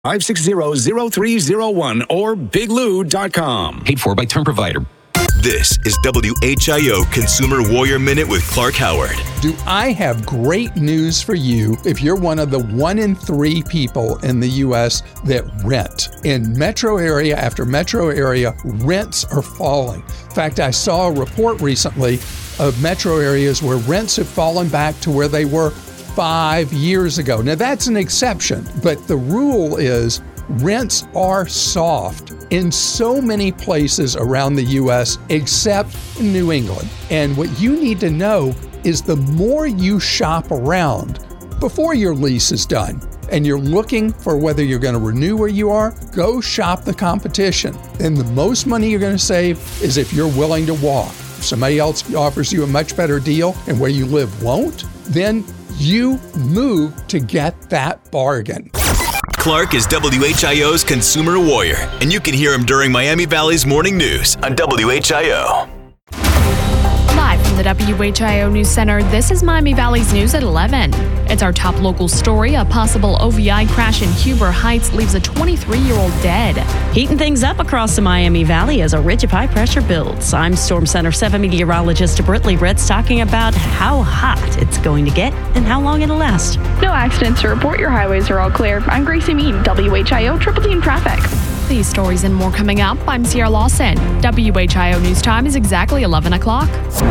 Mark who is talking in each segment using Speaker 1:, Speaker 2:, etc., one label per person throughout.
Speaker 1: 560-0301 or biglou.com.
Speaker 2: Paid for by term provider.
Speaker 3: This is WHIO Consumer Warrior Minute with Clark Howard.
Speaker 4: Do I have great news for you if you're one of the 1 in 3 people in the U.S. that rent? In metro area after metro area, rents are falling. In fact, I saw a report recently of metro areas where rents have fallen back to where they were 5 years ago. Now, that's an exception, but the rule is rents are soft in so many places around the U.S. except in New England. And what you need to know is the more you shop around before your lease is done and you're looking for whether you're going to renew where you are, go shop the competition. And the most money you're going to save is if you're willing to walk. If somebody else offers you a much better deal and where you live won't, then you move to get that bargain.
Speaker 3: Clark is WHIO's Consumer Warrior, and you can hear him during Miami Valley's Morning News on WHIO.
Speaker 5: Live from the WHIO News Center, this is Miami Valley's News at 11. It's our top local story. A possible OVI crash in Huber Heights leaves a 23-year-old dead.
Speaker 6: Heating things up across the Miami Valley as a ridge of high pressure builds. I'm Storm Center 7 meteorologist Britley Ritz talking about how hot it's going to get and how long it'll last.
Speaker 7: No accidents to report. Your highways are all clear. I'm Gracie Mead, WHIO Triple Team Traffic.
Speaker 5: These stories and more coming up. I'm Sierra Lawson. WHIO News Time is exactly 11 o'clock.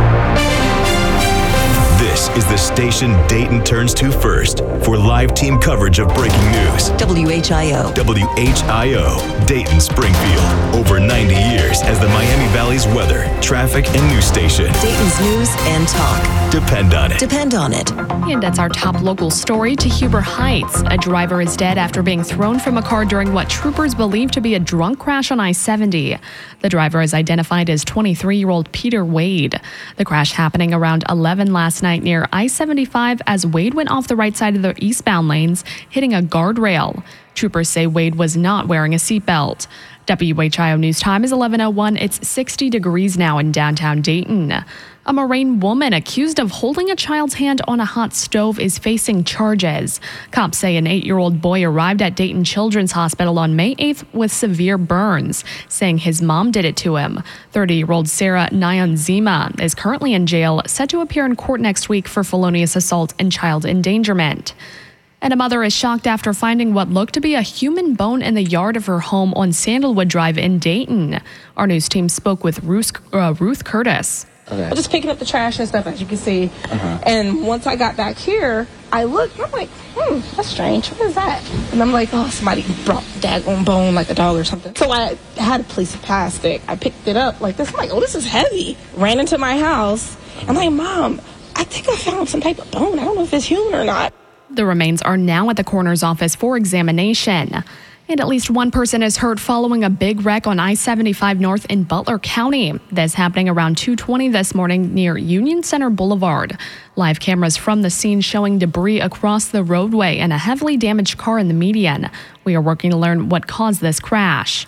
Speaker 3: This is the station Dayton turns to first for live team coverage of breaking news.
Speaker 8: WHIO.
Speaker 3: WHIO, Dayton Springfield. Over 90 years as the Miami Valley's weather, traffic, and news station.
Speaker 8: Dayton's news and talk.
Speaker 3: Depend on it.
Speaker 8: Depend on it.
Speaker 5: And that's our top local story to Huber Heights. A driver is dead after being thrown from a car during what troopers believe to be a drunk crash on I-70. The driver is identified as 23-year-old Peter Wade. The crash happening around 11 last night near I-75 as Wade went off the right side of the eastbound lanes, hitting a guardrail. Troopers say Wade was not wearing a seatbelt. WHIO News Time is 11:01. It's 60 degrees now in downtown Dayton. A Moraine woman accused of holding a child's hand on a hot stove is facing charges. Cops say an 8-year-old boy arrived at Dayton Children's Hospital on May 8th with severe burns, saying his mom did it to him. 30-year-old Sarah Nyanzima is currently in jail, set to appear in court next week for felonious assault and child endangerment. And a mother is shocked after finding what looked to be a human bone in the yard of her home on Sandalwood Drive in Dayton. Our news team spoke with Ruth Curtis.
Speaker 9: Okay. I was just picking up the trash and stuff, as you can see. And once I got back here, I looked and I'm like, that's strange. What is that? And I'm like, oh, somebody brought the daggone bone like a dog or something. So I had a piece of plastic. I picked it up like this. I'm like, oh, this is heavy. Ran into my house. I'm like, Mom, I think I found some type of bone. I don't know if it's human or not.
Speaker 5: The remains are now at the coroner's office for examination. And at least one person is hurt following a big wreck on I-75 North in Butler County. This happening around 2:20 this morning near Union Center Boulevard. Live cameras from the scene showing debris across the roadway and a heavily damaged car in the median. We are working to learn what caused this crash.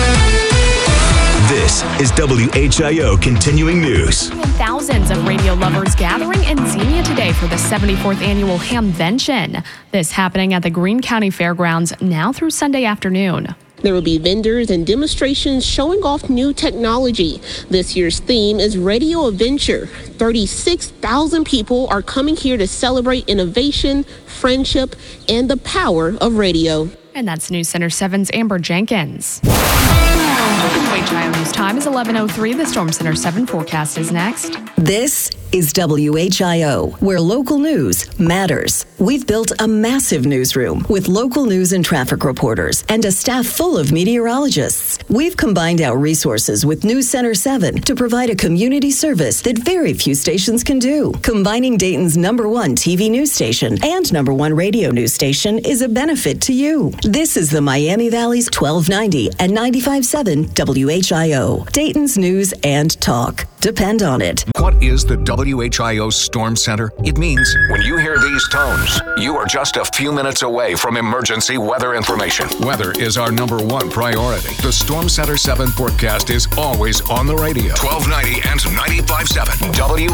Speaker 3: This is WHIO Continuing News.
Speaker 5: Thousands of radio lovers gathering in Xenia today for the 74th annual Hamvention. This happening at the Greene County Fairgrounds now through Sunday afternoon.
Speaker 10: There will be vendors and demonstrations showing off new technology. This year's theme is Radio Adventure. 36,000 people are coming here to celebrate innovation, friendship, and the power of radio.
Speaker 5: And that's News Center 7's Amber Jenkins. WHIO News Time is 11:03. The Storm Center 7 forecast is next.
Speaker 8: This is WHIO, where local news matters. We've built a massive newsroom with local news and traffic reporters and a staff full of meteorologists. We've combined our resources with News Center 7 to provide a community service that very few stations can do. Combining Dayton's #1 TV news station and #1 radio news station is a benefit to you. This is the Miami Valley's 1290 and 95.7 WHIO, Dayton's news and talk. Depend on it.
Speaker 11: What is the
Speaker 2: WHIO Storm Center, it means when you hear these tones, you are just a few minutes away from emergency weather information. Weather is our number one priority. The Storm Center 7 forecast is always on the radio. 1290 and 95.7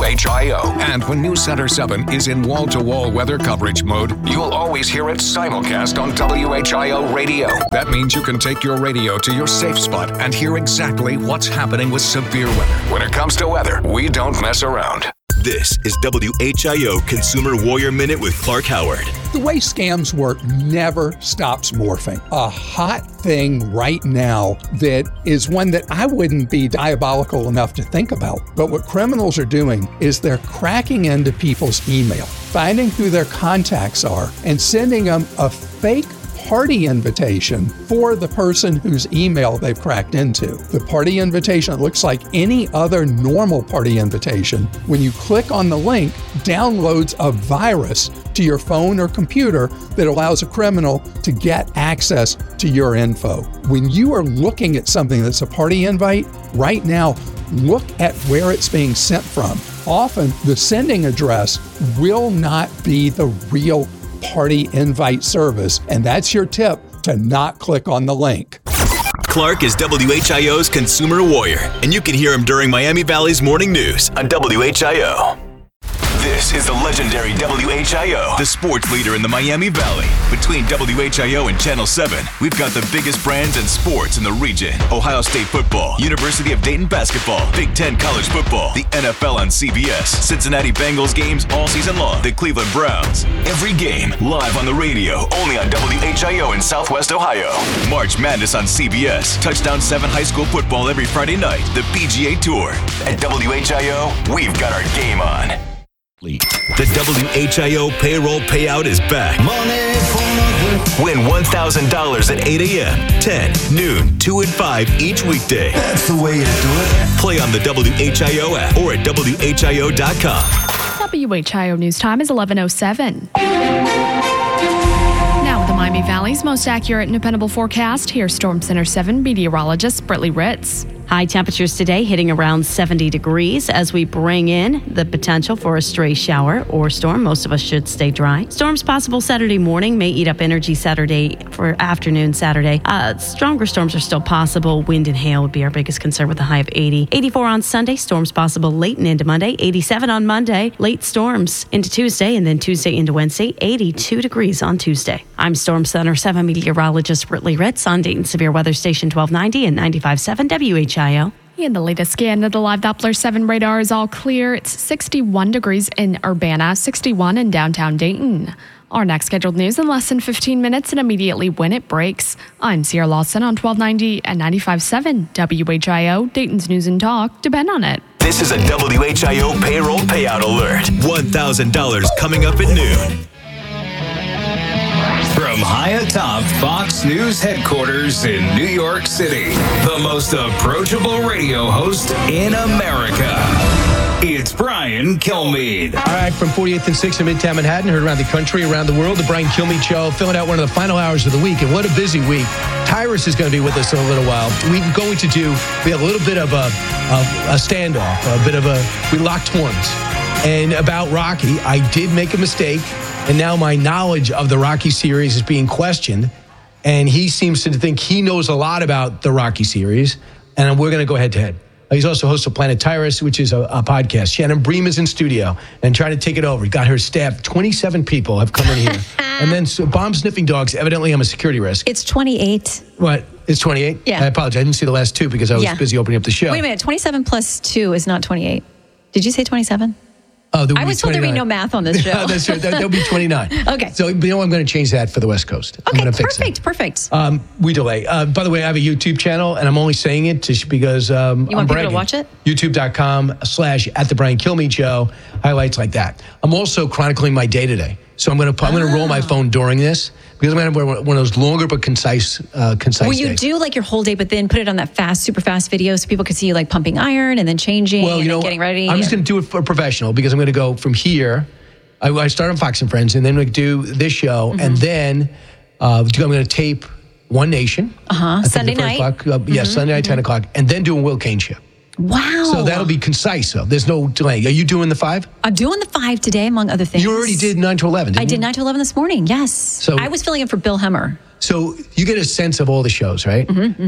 Speaker 2: WHIO. And when News Center 7 is in wall-to-wall weather coverage mode, you'll always hear it simulcast on WHIO radio. That means you can take your radio to your safe spot and hear exactly what's happening with severe weather. When it comes to weather, we don't mess around.
Speaker 3: This is WHIO Consumer Warrior Minute with Clark Howard.
Speaker 4: The way scams work never stops morphing. A hot thing right now that is one that I wouldn't be diabolical enough to think about. But what criminals are doing is they're cracking into people's email, finding who their contacts are, and sending them a fake party invitation for the person whose email they've cracked into. The party invitation looks like any other normal party invitation. When you click on the link, downloads a virus to your phone or computer that allows a criminal to get access to your info. When you are looking at something that's a party invite, right now, look at where it's being sent from. Often, the sending address will not be the real party invite service, and that's your tip to not click on the link.
Speaker 3: Clark is WHIO's Consumer Warrior, and you can hear him during Miami Valley's morning news on WHIO. This is the legendary WHIO, the sports leader in the Miami Valley. Between WHIO and Channel 7, we've got the biggest brands in sports in the region. Ohio State football, University of Dayton basketball, Big Ten college football, the NFL on CBS, Cincinnati Bengals games all season long, the Cleveland Browns. Every game live on the radio, only on WHIO in Southwest Ohio. March Madness on CBS, Touchdown 7 high school football every Friday night, the PGA Tour. At WHIO, we've got our game on. The WHIO payroll payout is back. Win $1,000 at 8 a.m., 10, noon, 2 and 5 each weekday.
Speaker 11: That's the way to do it.
Speaker 3: Play on the WHIO app or at WHIO.com.
Speaker 5: WHIO News Time is 11:07. Now with the Miami Valley's most accurate and dependable forecast, here's Storm Center 7 meteorologist Britley Ritz.
Speaker 6: High temperatures today hitting around 70 degrees as we bring in the potential for a stray shower or storm. Most of us should stay dry. Storms possible Saturday morning, may eat up energy Saturday for afternoon Saturday. Stronger storms are still possible. Wind and hail would be our biggest concern with a high of 80. 84 on Sunday, storms possible late and into Monday. 87 on Monday, late storms into Tuesday, and then Tuesday into Wednesday. 82 degrees on Tuesday. I'm Storm Center 7 meteorologist Britley Ritz on Dayton Severe Weather Station 1290 and 95.7 WHIO.
Speaker 5: And the latest scan of the live Doppler 7 radar is all clear. It's 61 degrees in Urbana, 61 in downtown Dayton. Our next scheduled news in less than 15 minutes and immediately when it breaks. I'm Sierra Lawson on 1290 and 95.7 WHIO, Dayton's News and Talk. Depend on it.
Speaker 3: This is a WHIO payroll payout alert. $1,000 coming up at noon.
Speaker 1: From high atop Fox News headquarters in New York City, the most approachable radio host in America. It's Brian Kilmeade.
Speaker 12: All right, from 48th and 6th in Midtown Manhattan, heard around the country, around the world, the Brian Kilmeade Show, filling out one of the final hours of the week. And what a busy week. Tyrus is going to be with us in a little while. We have a little bit of a standoff, we locked horns. And about Rocky, I did make a mistake. And now my knowledge of the Rocky series is being questioned. And he seems to think he knows a lot about the Rocky series. And we're going to go head to head. He's also host of Planet Tyrus, which is a podcast. Shannon Bream is in studio and trying to take it over. He got her staff. 27 people have come in here. And then bomb sniffing dogs. Evidently, I'm a security risk.
Speaker 13: It's 28.
Speaker 12: What? It's 28?
Speaker 13: Yeah.
Speaker 12: I apologize. I didn't see the last two because I was busy opening up the show.
Speaker 13: Wait a minute. 27 plus 2 is not 28. Did you say 27?
Speaker 12: Oh,
Speaker 13: I was told there'd be no math on this show.
Speaker 12: That's right. There'll be 29.
Speaker 13: Okay.
Speaker 12: So, I'm going to change that for the West Coast.
Speaker 13: Okay,
Speaker 12: I'm going to fix it.
Speaker 13: Perfect.
Speaker 12: We delay. By the way, I have a YouTube channel, and I'm only saying it just because I'm
Speaker 13: You want
Speaker 12: bragging.
Speaker 13: people to watch it?
Speaker 12: YouTube.com/@TheBrianKilmeade Show. Highlights like that. I'm also chronicling my day today. So I'm going to roll my phone during this because I'm going to have one of those longer but concise
Speaker 13: Will you
Speaker 12: days.
Speaker 13: do like your whole day, but then put it on that super fast video so people can see you like pumping iron and then changing and then getting ready?
Speaker 12: I'm just going to do it for professional because I'm going to go from here. I start on Fox and Friends, and then we do this show, and then I'm going to tape One Nation.
Speaker 13: Sunday night.
Speaker 12: Sunday night, 10 o'clock, and then do a Will Kane show.
Speaker 13: Wow.
Speaker 12: So that'll be concise, though. There's no delay. Are you doing the 5?
Speaker 13: I'm doing the 5 today, among other things.
Speaker 12: You already did 9 to 11, didn't you?
Speaker 13: I did 9 to 11 this morning, yes.
Speaker 12: So
Speaker 13: I was filling in for Bill Hemmer.
Speaker 12: So you get a sense of all the shows, right?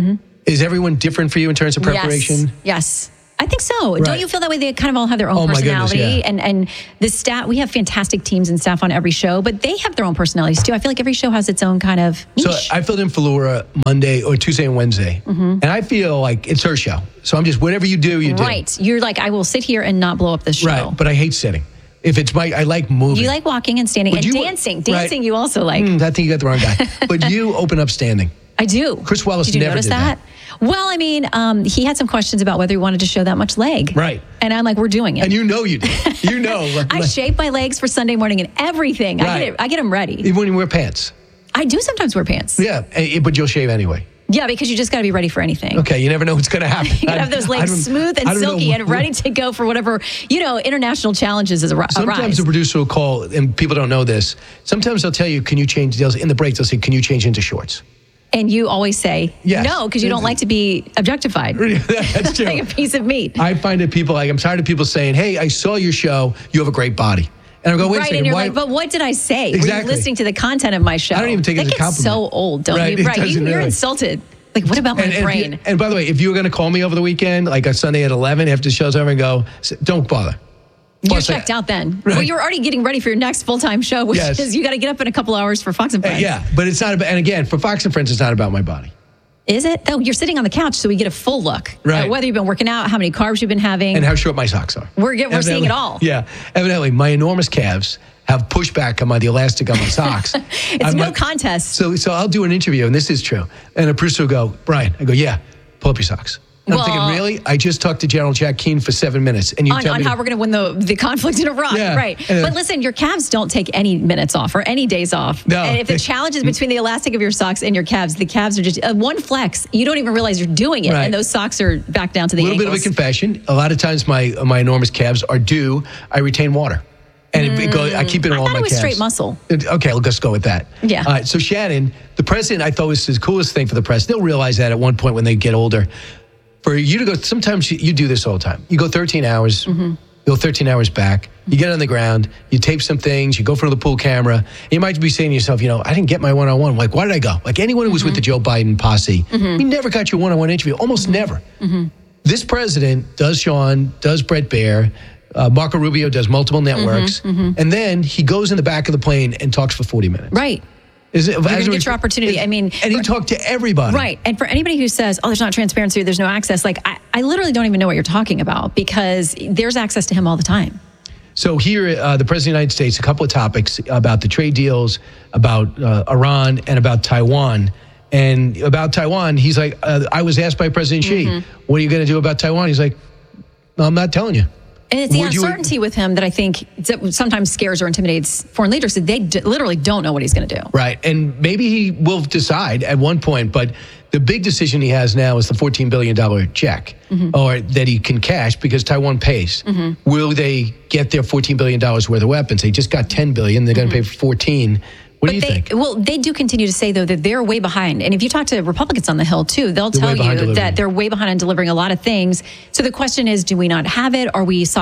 Speaker 12: Is everyone different for you in terms of preparation?
Speaker 13: Yes. I think so.
Speaker 12: Right.
Speaker 13: Don't you feel that way? They kind of all have their own
Speaker 12: Oh, my
Speaker 13: personality.
Speaker 12: goodness, yeah.
Speaker 13: And the staff, we have fantastic teams and staff on every show, but they have their own personalities too. I feel like every show has its own kind of niche.
Speaker 12: So I filled in for Laura Monday or Tuesday and Wednesday. And I feel like it's her show. So I'm just, whatever you do, you do.
Speaker 13: Right. You're like, I will sit here and not blow up the show.
Speaker 12: Right. But I hate sitting. If it's I like moving.
Speaker 13: You like walking and standing and dancing. Dancing you also like.
Speaker 12: I think you got the wrong guy. But you open up standing.
Speaker 13: I do.
Speaker 12: Chris Wallace
Speaker 13: did you
Speaker 12: never
Speaker 13: notice
Speaker 12: did that.
Speaker 13: Well, I mean, he had some questions about whether he wanted to show that much leg.
Speaker 12: Right.
Speaker 13: And I'm like, we're doing it.
Speaker 12: And you know you did. You know.
Speaker 13: I shave my legs for Sunday morning and everything.
Speaker 12: Right.
Speaker 13: I get them ready.
Speaker 12: Even when you wear pants.
Speaker 13: I do sometimes wear pants.
Speaker 12: Yeah, but you'll shave anyway.
Speaker 13: Yeah, because you just got to be ready for anything.
Speaker 12: Okay, you never know what's going to happen.
Speaker 13: You got to have those legs smooth and silky and ready to go for whatever, international challenges arise.
Speaker 12: Sometimes the producer will call, and people don't know this, sometimes they'll tell you, can you change, in the break, they'll say, can you change into shorts?
Speaker 13: And you always say
Speaker 12: yes.
Speaker 13: No, because you don't like to be objectified.
Speaker 12: That's true.
Speaker 13: Like a piece of meat.
Speaker 12: I find that I'm tired of people saying, hey, I saw your show, you have a great body. And I go, wait a second.
Speaker 13: And you're like, but what did I say?
Speaker 12: Exactly.
Speaker 13: Were you listening to the content of my show?
Speaker 12: I don't even take it as a compliment.
Speaker 13: That gets so old, don't you? Right. You're insulted. Like, what about my brain?
Speaker 12: And by the way, if you were going to call me over the weekend, like a Sunday at 11 after the show's over, and go, don't bother.
Speaker 13: You're checked out then. Right. Well, you're already getting ready for your next full-time show, which is you got to get up in a couple hours for Fox and Friends.
Speaker 12: Yeah, but it's not about, and again, for Fox and Friends, it's not about my body.
Speaker 13: Is it? Oh, you're sitting on the couch, so we get a full look.
Speaker 12: Right.
Speaker 13: Whether you've been working out, how many carbs you've been having.
Speaker 12: And how short my socks are.
Speaker 13: We're seeing it all.
Speaker 12: Yeah. Evidently, my enormous calves have pushback on the elastic on my socks.
Speaker 13: It's no contest.
Speaker 12: So I'll do an interview, and this is true. And a producer will go, Brian, I go, yeah, pull up your socks. And I'm thinking, really? I just talked to General Jack Keane for 7 minutes. And you tell me
Speaker 13: how we're going to win the conflict in Iraq.
Speaker 12: Yeah.
Speaker 13: Right. But listen, your calves don't take any minutes off or any days off.
Speaker 12: No.
Speaker 13: And if the challenge is between the elastic of your socks and your calves, the calves are just one flex. You don't even realize you're doing it. Right. And those socks are back down to the ankles.
Speaker 12: A little bit of a confession. A lot of times my enormous calves are due. I retain water. And I keep it in all my calves.
Speaker 13: I thought it was straight muscle.
Speaker 12: Okay, let's go with that.
Speaker 13: Yeah.
Speaker 12: All right, so Shannon, the president, I thought was the coolest thing for the press. They'll realize that at one point when they get older. For you to go, sometimes you do this all the time. You go 13 hours, you go 13 hours back, you get on the ground, you tape some things, you go in front of the pool camera, and you might be saying to yourself, I didn't get my one-on-one. Like, why did I go? Like anyone who was with the Joe Biden posse, you never got your one-on-one interview, almost never. This president does Sean, does Brett Baer, Marco Rubio does multiple networks, and then he goes in the back of the plane and talks for 40 minutes.
Speaker 13: Right. You're going to get your opportunity. I mean,
Speaker 12: and he talked to everybody.
Speaker 13: Right. And for anybody who says, there's not transparency, there's no access, like I literally don't even know what you're talking about because there's access to him all the time.
Speaker 12: So here, the President of the United States, a couple of topics about the trade deals, about Iran, and about Taiwan. And about Taiwan, he's like, I was asked by President Xi, what are you going to do about Taiwan? He's like, no, I'm not telling you.
Speaker 13: And it's the uncertainty with him that I think sometimes scares or intimidates foreign leaders. They literally don't know what he's going to do.
Speaker 12: Right. And maybe he will decide at one point, but the big decision he has now is the $14 billion check or that he can cash because Taiwan pays. Will they get their $14 billion worth of weapons? They just got $10 billion. They're going to pay for 14. What do you think?
Speaker 13: Well, they do continue to say, though, that they're way behind. And if you talk to Republicans on the Hill, too, they'll tell you that they're way behind on delivering a lot of things. So the question is, do we not have it? Are we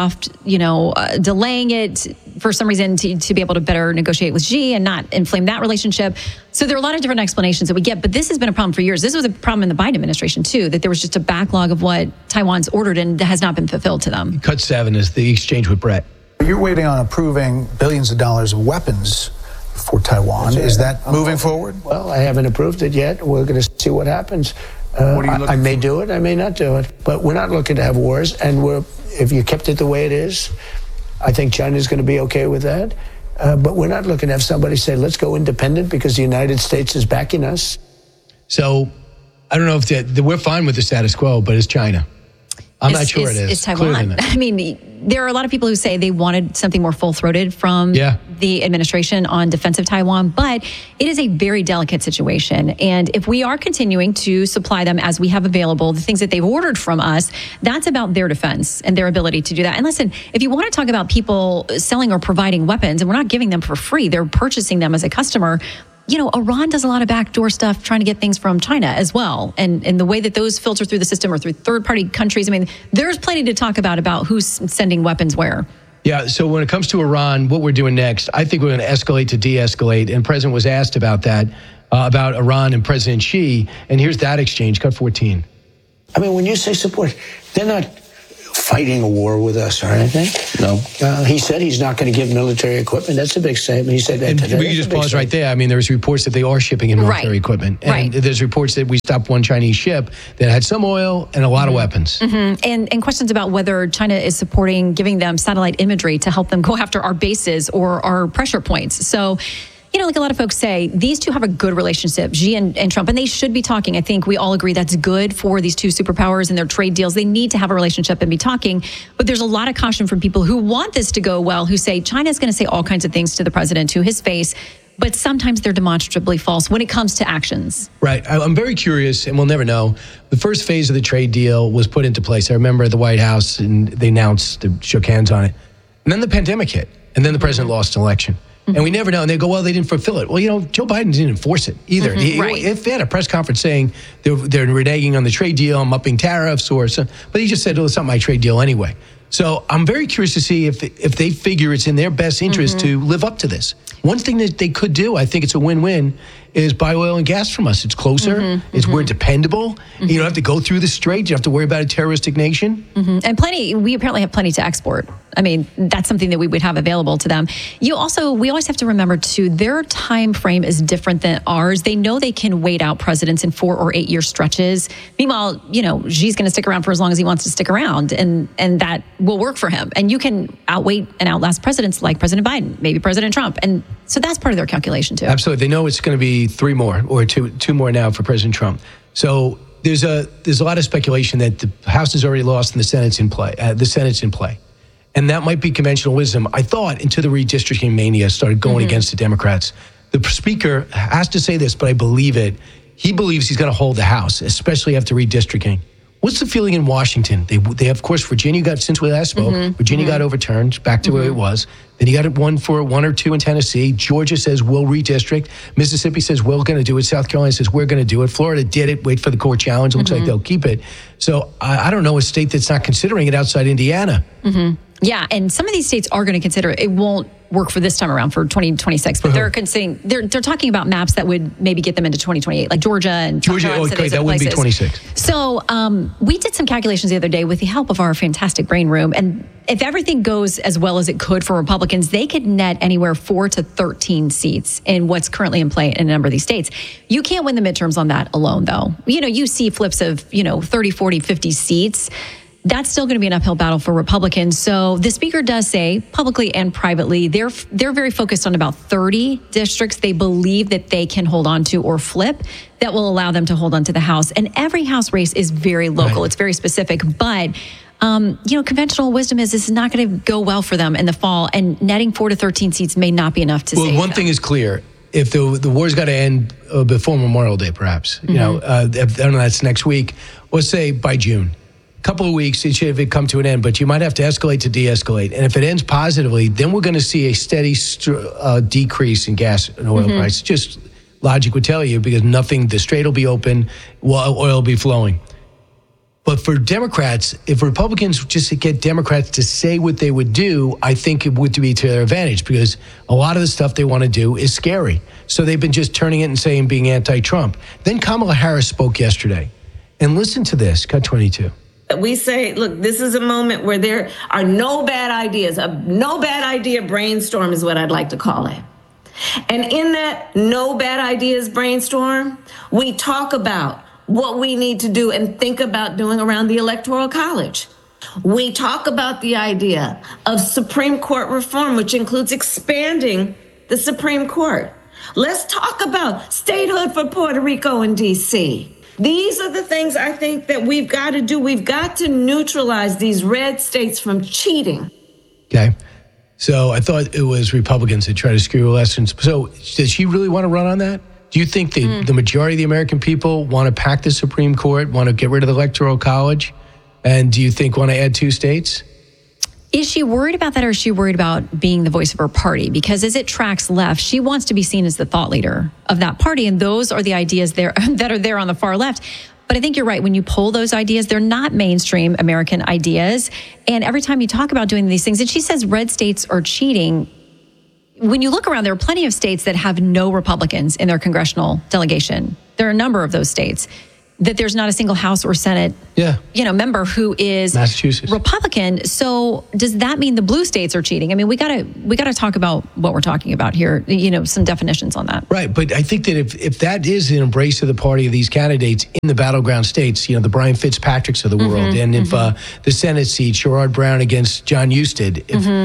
Speaker 13: delaying it for some reason to be able to better negotiate with Xi and not inflame that relationship? So there are a lot of different explanations that we get. But this has been a problem for years. This was a problem in the Biden administration, too, that there was just a backlog of what Taiwan's ordered and has not been fulfilled to them.
Speaker 12: Cut 7 is the exchange with Brett.
Speaker 11: You're waiting on approving billions of dollars of weapons for Taiwan. Is that moving forward?
Speaker 14: Well, I haven't approved it yet. We're going to see what happens. I may do it, I may not do it. But we're not looking to have wars. And if you kept it the way it is, I think China's going to be okay with that. But we're not looking to have somebody say, let's go independent because the United States is backing us.
Speaker 12: So I don't know if we're fine with the status quo, but it's China. I'm not sure it is.
Speaker 13: It's Taiwan. I mean, there are a lot of people who say they wanted something more full-throated from the administration on defense of Taiwan, but it is a very delicate situation. And if we are continuing to supply them as we have available, the things that they've ordered from us, that's about their defense and their ability to do that. And listen, if you want to talk about people selling or providing weapons, and we're not giving them for free, they're purchasing them as a customer, Iran does a lot of backdoor stuff trying to get things from China as well. And the way that those filter through the system or through third-party countries, I mean, there's plenty to talk about who's sending weapons where.
Speaker 12: Yeah, so when it comes to Iran, what we're doing next, I think we're going to escalate to de-escalate. And the president was asked about that, about Iran and President Xi. And here's that exchange, cut 14.
Speaker 14: I mean, when you say support, they're not fighting a war with us or anything.
Speaker 12: No.
Speaker 14: He said he's not going to give military equipment. That's a big statement. He said that today.
Speaker 12: We just pause right there. I mean, there's reports that they are shipping in military equipment. And there's reports that we stopped one Chinese ship that had some oil and a lot of weapons.
Speaker 13: Mm-hmm. And questions about whether China is supporting giving them satellite imagery to help them go after our bases or our pressure points. So, like a lot of folks say, these two have a good relationship, Xi and Trump, and they should be talking. I think we all agree that's good for these two superpowers and their trade deals. They need to have a relationship and be talking. But there's a lot of caution from people who want this to go well, who say China's going to say all kinds of things to the president, to his face, but sometimes they're demonstrably false when it comes to actions.
Speaker 12: Right. I'm very curious, and we'll never know. The first phase of the trade deal was put into place. I remember at the White House, and they announced, they shook hands on it. And then the pandemic hit, and then the president lost an election. And we never know. And they go, well, they didn't fulfill it. Well, Joe Biden didn't enforce it either. If they had a press conference saying they're reneging on the trade deal, I'm upping tariffs or something, but he just said, it's not my trade deal anyway. So I'm very curious to see if they figure it's in their best interest to live up to this. One thing that they could do, I think it's a win-win, is buy oil and gas from us. It's closer. We're dependable. You don't have to go through the strait. You don't have to worry about a terroristic nation.
Speaker 13: And we apparently have plenty to export. I mean, that's something that we would have available to them. We always have to remember, too, their time frame is different than ours. They know they can wait out presidents in 4 or 8 year stretches. Meanwhile, Xi's going to stick around for as long as he wants to stick around, and that will work for him. And you can outwait and outlast presidents like President Biden, maybe President Trump. And so that's part of their calculation, too.
Speaker 12: Absolutely. They know it's going to be 3 more or two more now for President Trump. So there's a lot of speculation that the House has already lost and the Senate's in play. And that might be conventional wisdom. I thought until the redistricting mania started going against the Democrats. The speaker has to say this, but I believe it. He believes he's going to hold the House, especially after redistricting. What's the feeling in Washington? They of course, Virginia got, since we last spoke, Virginia got overturned back to where it was. Then you got it 1 or 2 in Tennessee. Georgia says we'll redistrict. Mississippi says we're going to do it. South Carolina says we're going to do it. Florida did it. Wait for the court challenge. Looks like they'll keep it. So I don't know a state that's not considering it outside Indiana.
Speaker 13: Yeah, and some of these states are going to consider it. It won't work for this time around for 2026, but they're considering they're talking about maps that would maybe get them into 2028, like Georgia and
Speaker 12: Georgia. Okay, that wouldn't be 26.
Speaker 13: So we did some calculations the other day with the help of our fantastic brain room, and if everything goes as well as it could for Republicans, they could net anywhere 4 to 13 seats in what's currently in play in a number of these states. You can't win the midterms on that alone, though. You see flips of 30, 40, 50 seats. That's still going to be an uphill battle for Republicans. So the speaker does say publicly and privately, they're very focused on about 30 districts they believe that they can hold on to or flip that will allow them to hold on to the House. And every House race is very local. Right. It's very specific. But, conventional wisdom is this is not going to go well for them in the fall. And netting 4 to 13 seats may not be enough to save them.
Speaker 12: Well, one thing is clear. If the war's got to end before Memorial Day, perhaps, I don't know, that's next week, let's say by June. Couple of weeks, it should come to an end, but you might have to escalate to de-escalate. And if it ends positively, then we're going to see a steady decrease in gas and oil prices. Just logic would tell you, because the strait will be open, oil will be flowing. But for Democrats, if Republicans just get Democrats to say what they would do, I think it would be to their advantage, because a lot of the stuff they want to do is scary. So they've been just turning it and saying being anti-Trump. Then Kamala Harris spoke yesterday. And listen to this, cut 22.
Speaker 15: We say, look, this is a moment where there are no bad ideas. A no bad idea brainstorm is what I'd like to call it. And in that no bad ideas brainstorm, we talk about what we need to do and think about doing around the Electoral College. We talk about the idea of Supreme Court reform, which includes expanding the Supreme Court. Let's talk about statehood for Puerto Rico and D.C. These are the things I think that we've got to do. We've got to neutralize these red states from cheating.
Speaker 12: Okay. So I thought it was Republicans that try to screw elections. So does she really want to run on that? Do you think the majority of the American people want to pack the Supreme Court, want to get rid of the Electoral College? And do you think want to add 2 states?
Speaker 13: Is she worried about that, or is she worried about being the voice of her party? Because as it tracks left, she wants to be seen as the thought leader of that party. And those are the ideas there that are there on the far left. But I think you're right. When you pull those ideas, they're not mainstream American ideas. And every time you talk about doing these things, and she says red states are cheating, when you look around, there are plenty of states that have no Republicans in their congressional delegation. There are a number of those states that there's not a single House or Senate member who is
Speaker 12: Massachusetts
Speaker 13: Republican. So does that mean the blue states are cheating? I mean, we gotta talk about what we're talking about here, some definitions on that.
Speaker 12: Right, but I think that if that is an embrace of the party of these candidates in the battleground states, the Brian Fitzpatricks of the world, and if the Senate seat, Sherrod Brown against John Husted,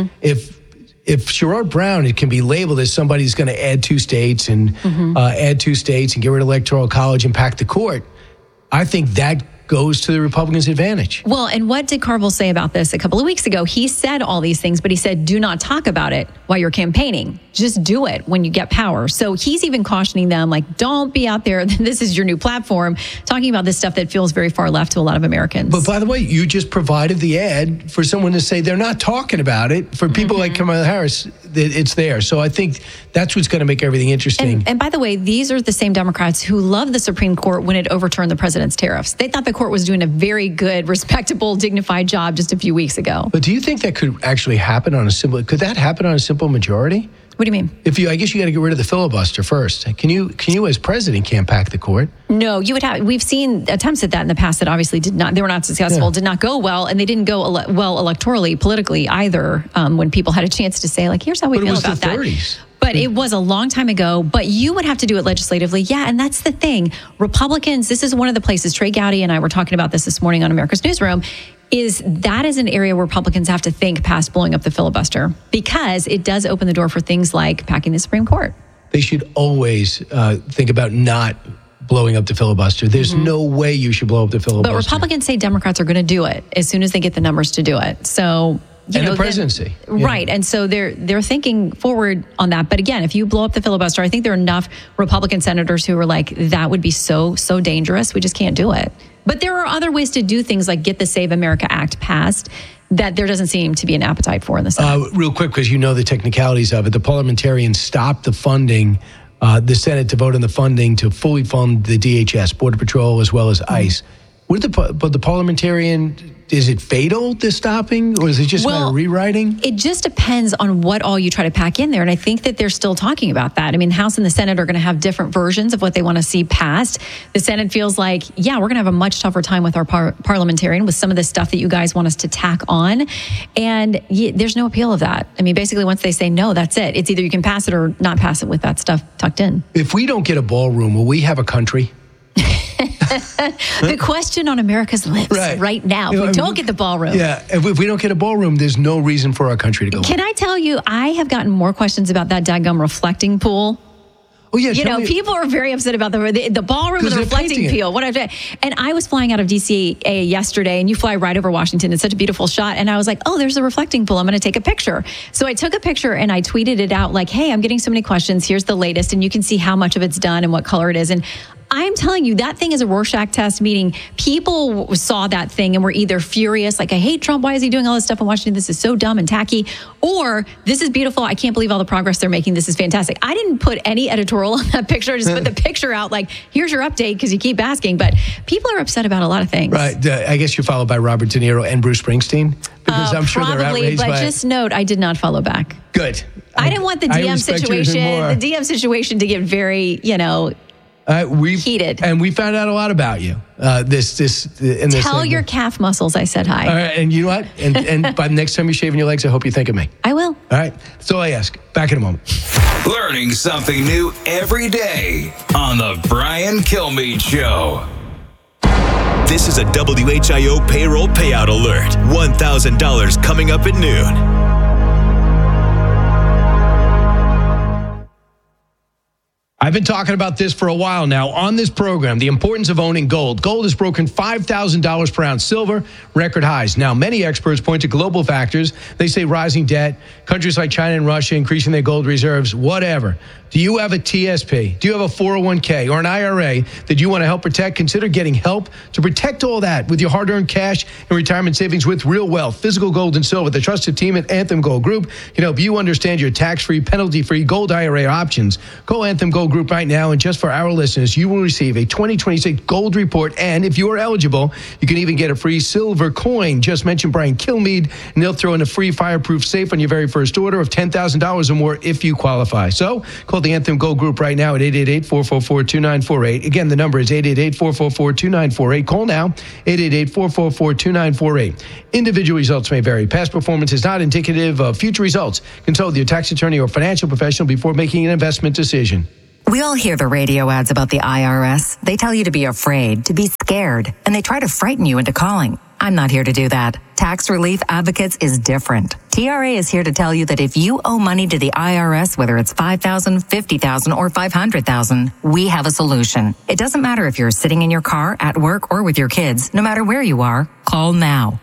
Speaker 12: if Sherrod Brown, it can be labeled as somebody who's going to add two states and get rid of Electoral College and pack the court, I think that goes to the Republicans' advantage.
Speaker 13: Well, and what did Carville say about this a couple of weeks ago? He said all these things, but he said, do not talk about it while you're campaigning. Just do it when you get power. So he's even cautioning them, like, don't be out there. This is your new platform, talking about this stuff that feels very far left to a lot of Americans.
Speaker 12: But by the way, you just provided the ad for someone to say they're not talking about it. For people like Kamala Harris, it's there. So I think that's what's going to make everything interesting.
Speaker 13: And by the way, these are the same Democrats who loved the Supreme Court when it overturned the president's tariffs. They thought the court was doing a very good, respectable, dignified job just a few weeks ago.
Speaker 12: But do you think that could actually happen could that happen on a simple majority?
Speaker 13: What do you mean?
Speaker 12: I guess you got to get rid of the filibuster first. Can you as president can't pack the court?
Speaker 13: No, you would have. We've seen attempts at that in the past that obviously they were not successful, did not go well, and they didn't go well electorally, politically either. When people had a chance to say, like, here's how we feel about that.
Speaker 12: 30s.
Speaker 13: But it was a long time ago. But you would have to do it legislatively. Yeah, and that's the thing. Republicans, this is one of the places, Trey Gowdy and I were talking about this morning on America's Newsroom, is an area where Republicans have to think past blowing up the filibuster, because it does open the door for things like packing the Supreme Court.
Speaker 12: They should always think about not blowing up the filibuster. There's no way you should blow up the filibuster.
Speaker 13: But Republicans say Democrats are going to do it as soon as they get the numbers to do it. So...
Speaker 12: the presidency.
Speaker 13: Right. And so they're thinking forward on that. But again, if you blow up the filibuster, I think there are enough Republican senators who are like, that would be so dangerous. We just can't do it. But there are other ways to do things like get the Save America Act passed that there doesn't seem to be an appetite for in the Senate.
Speaker 12: Real quick, because you know the technicalities of it, the parliamentarians stopped the funding, the Senate to vote on the funding to fully fund the DHS, Border Patrol, as well as ICE. But the parliamentarian... Is it fatal, this stopping, or is it just a matter of rewriting?
Speaker 13: It just depends on what all you try to pack in there. And I think that they're still talking about that. I mean, House and the Senate are going to have different versions of what they want to see passed. The Senate feels like, we're going to have a much tougher time with our parliamentarian with some of the stuff that you guys want us to tack on. And there's no appeal of that. I mean, basically, once they say no, that's it. It's either you can pass it or not pass it with that stuff tucked in.
Speaker 12: If we don't get a ballroom, will we have a country?
Speaker 13: The question on America's lips right now. If we don't get the ballroom.
Speaker 12: Yeah, if we don't get a ballroom, there's no reason for our country to go on.
Speaker 13: Can I tell you, I have gotten more questions about that daggum reflecting pool.
Speaker 12: Oh, yeah.
Speaker 13: People are very upset about the ballroom and the reflecting pool. And I was flying out of DCA yesterday, and you fly right over Washington. It's such a beautiful shot. And I was like, oh, there's a reflecting pool. I'm going to take a picture. So I took a picture and I tweeted it out like, hey, I'm getting so many questions. Here's the latest. And you can see how much of it's done and what color it is. And I'm telling you, that thing is a Rorschach test, meaning people saw that thing and were either furious, like, I hate Trump, why is he doing all this stuff in Washington? This is so dumb and tacky. Or, this is beautiful, I can't believe all the progress they're making, this is fantastic. I didn't put any editorial on that picture, I just put the picture out like, here's your update, because you keep asking. But people are upset about a lot of things.
Speaker 12: Right, I guess you're followed by Robert De Niro and Bruce Springsteen? Because I'm sure they're outraged by it.
Speaker 13: But just note, I did not follow back.
Speaker 12: Good.
Speaker 13: I didn't want the DM situation to get very, heated.
Speaker 12: And we found out a lot about you.
Speaker 13: Tell your calf muscles I said hi.
Speaker 12: All right, and you know what? And by the next time you're shaving your legs, I hope you think of me.
Speaker 13: I will.
Speaker 12: All right, that's all I ask. Back in a moment.
Speaker 1: Learning something new every day on the Brian Kilmeade Show.
Speaker 3: This is a WHIO payroll payout alert. $1,000 coming up at noon.
Speaker 12: I've been talking about this for a while now on this program, the importance of owning gold. Gold has broken $5,000 per ounce. Silver, record highs. Now, many experts point to global factors. They say rising debt, countries like China and Russia increasing their gold reserves, whatever. Do you have a TSP? Do you have a 401k or an IRA that you want to help protect? Consider getting help to protect all that with your hard-earned cash and retirement savings with Real Wealth. Physical gold and silver. The trusted team at Anthem Gold Group can help you understand your tax-free, penalty-free gold IRA options. Call Anthem Gold Group right now, and just for our listeners, you will receive a 2026 gold report, and if you are eligible, you can even get a free silver coin. Just mention Brian Kilmeade, and they'll throw in a free fireproof safe on your very first order of $10,000 or more if you qualify. So call the Anthem Gold Group right now at 888-444-2948. Again, the number is 888-444-2948. Call now, 888-444-2948. Individual results may vary. Past performance is not indicative of future results. Consult with your tax attorney or financial professional before making an investment decision.
Speaker 16: We all hear the radio ads about the IRS. They tell you to be afraid, to be scared, and they try to frighten you into calling. I'm not here to do that. Tax Relief Advocates is different. TRA is here to tell you that if you owe money to the IRS, whether it's $5,000, $50,000, or $500,000, we have a solution. It doesn't matter if you're sitting in your car, at work, or with your kids. No matter where you are, call now.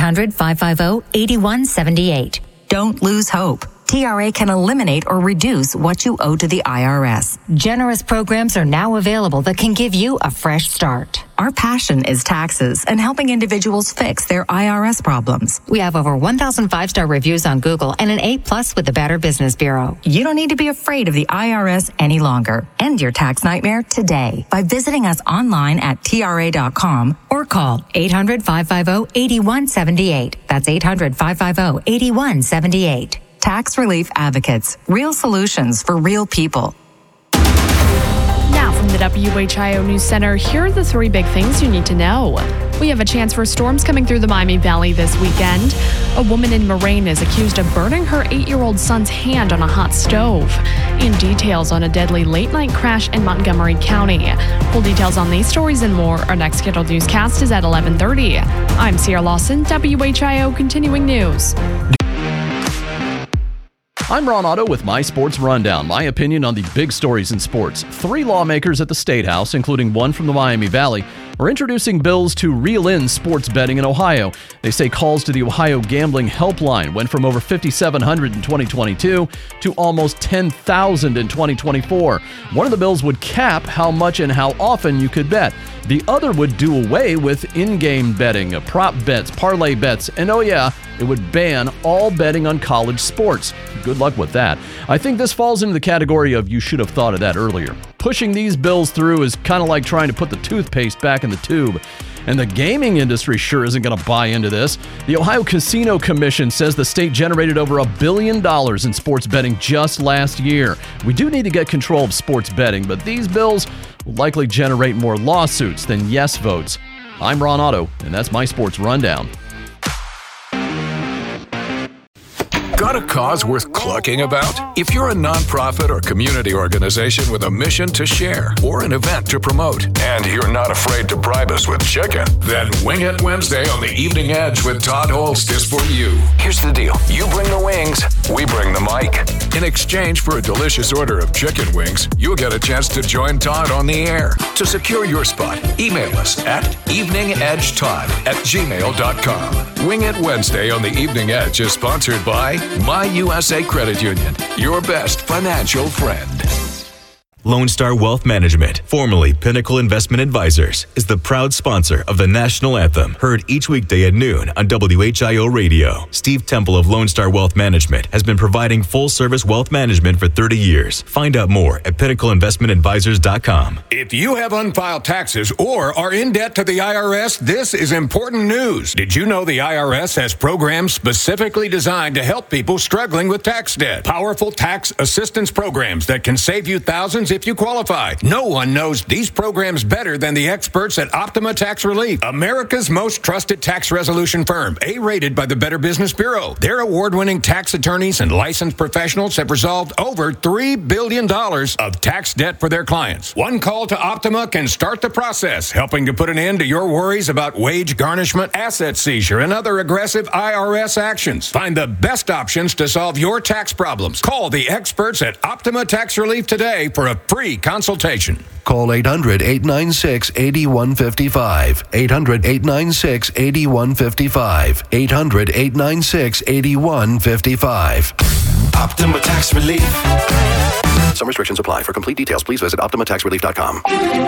Speaker 16: 800-550-8178. Don't lose hope. TRA can eliminate or reduce what you owe to the IRS. Generous programs are now available that can give you a fresh start. Our passion is taxes and helping individuals fix their IRS problems. We have over 1,000 5-star reviews on Google and an A+ with the Better Business Bureau. You don't need to be afraid of the IRS any longer. End your tax nightmare today by visiting us online at TRA.com or call 800-550-8178. That's 800-550-8178. Tax Relief Advocates. Real solutions for real people.
Speaker 5: Now from the WHIO News Center, here are the 3 big things you need to know. We have a chance for storms coming through the Miami Valley this weekend. A woman in Moraine is accused of burning her 8-year-old son's hand on a hot stove. And details on a deadly late-night crash in Montgomery County. Full details on these stories and more. Our next scheduled newscast is at 11:30. I'm Sierra Lawson, WHIO Continuing News.
Speaker 17: I'm Ron Otto with My Sports Rundown, my opinion on the big stories in sports. 3 lawmakers at the State House, including one from the Miami Valley, are introducing bills to reel in sports betting in Ohio. They say calls to the Ohio Gambling Helpline went from over 5,700 in 2022 to almost 10,000 in 2024. One of the bills would cap how much and how often you could bet. The other would do away with in-game betting, prop bets, parlay bets, and oh yeah, it would ban all betting on college sports. Good luck with that. I think this falls into the category of you should have thought of that earlier. Pushing these bills through is kind of like trying to put the toothpaste back in the tube. And the gaming industry sure isn't going to buy into this. The Ohio Casino Commission says the state generated over $1 billion in sports betting just last year. We do need to get control of sports betting, but these bills will likely generate more lawsuits than yes votes. I'm Ron Otto, and that's my Sports Rundown.
Speaker 2: Got a cause worth clucking about? If you're a nonprofit or community organization with a mission to share or an event to promote, and you're not afraid to bribe us with chicken, then Wing It Wednesday on the Evening Edge with Todd Holst is for you. Here's the deal. You bring the wings, we bring the mic. In exchange for a delicious order of chicken wings, you'll get a chance to join Todd on the air. To secure your spot, email us at eveningedgetodd@gmail.com. Wing It Wednesday on the Evening Edge is sponsored by My USA Credit Union, your best financial friend.
Speaker 3: Lone Star Wealth Management, formerly Pinnacle Investment Advisors, is the proud sponsor of the National Anthem, heard each weekday at noon on WHIO Radio. Steve Temple of Lone Star Wealth Management has been providing full-service wealth management for 30 years. Find out more at pinnacleinvestmentadvisors.com.
Speaker 18: If you have unfiled taxes or are in debt to the IRS, this is important news. Did you know the IRS has programs specifically designed to help people struggling with tax debt? Powerful tax assistance programs that can save you thousands if you qualify. No one knows these programs better than the experts at Optima Tax Relief, America's most trusted tax resolution firm, A-rated by the Better Business Bureau. Their award-winning tax attorneys and licensed professionals have resolved over $3 billion of tax debt for their clients. One call to Optima can start the process, helping to put an end to your worries about wage garnishment, asset seizure, and other aggressive IRS actions. Find the best options to solve your tax problems. Call the experts at Optima Tax Relief today for a free consultation.
Speaker 19: Call 800-896-8155. 800-896-8155. 800-896-8155.
Speaker 20: Optima Tax Relief.
Speaker 19: Some restrictions apply. For complete details, please visit OptimaTaxRelief.com.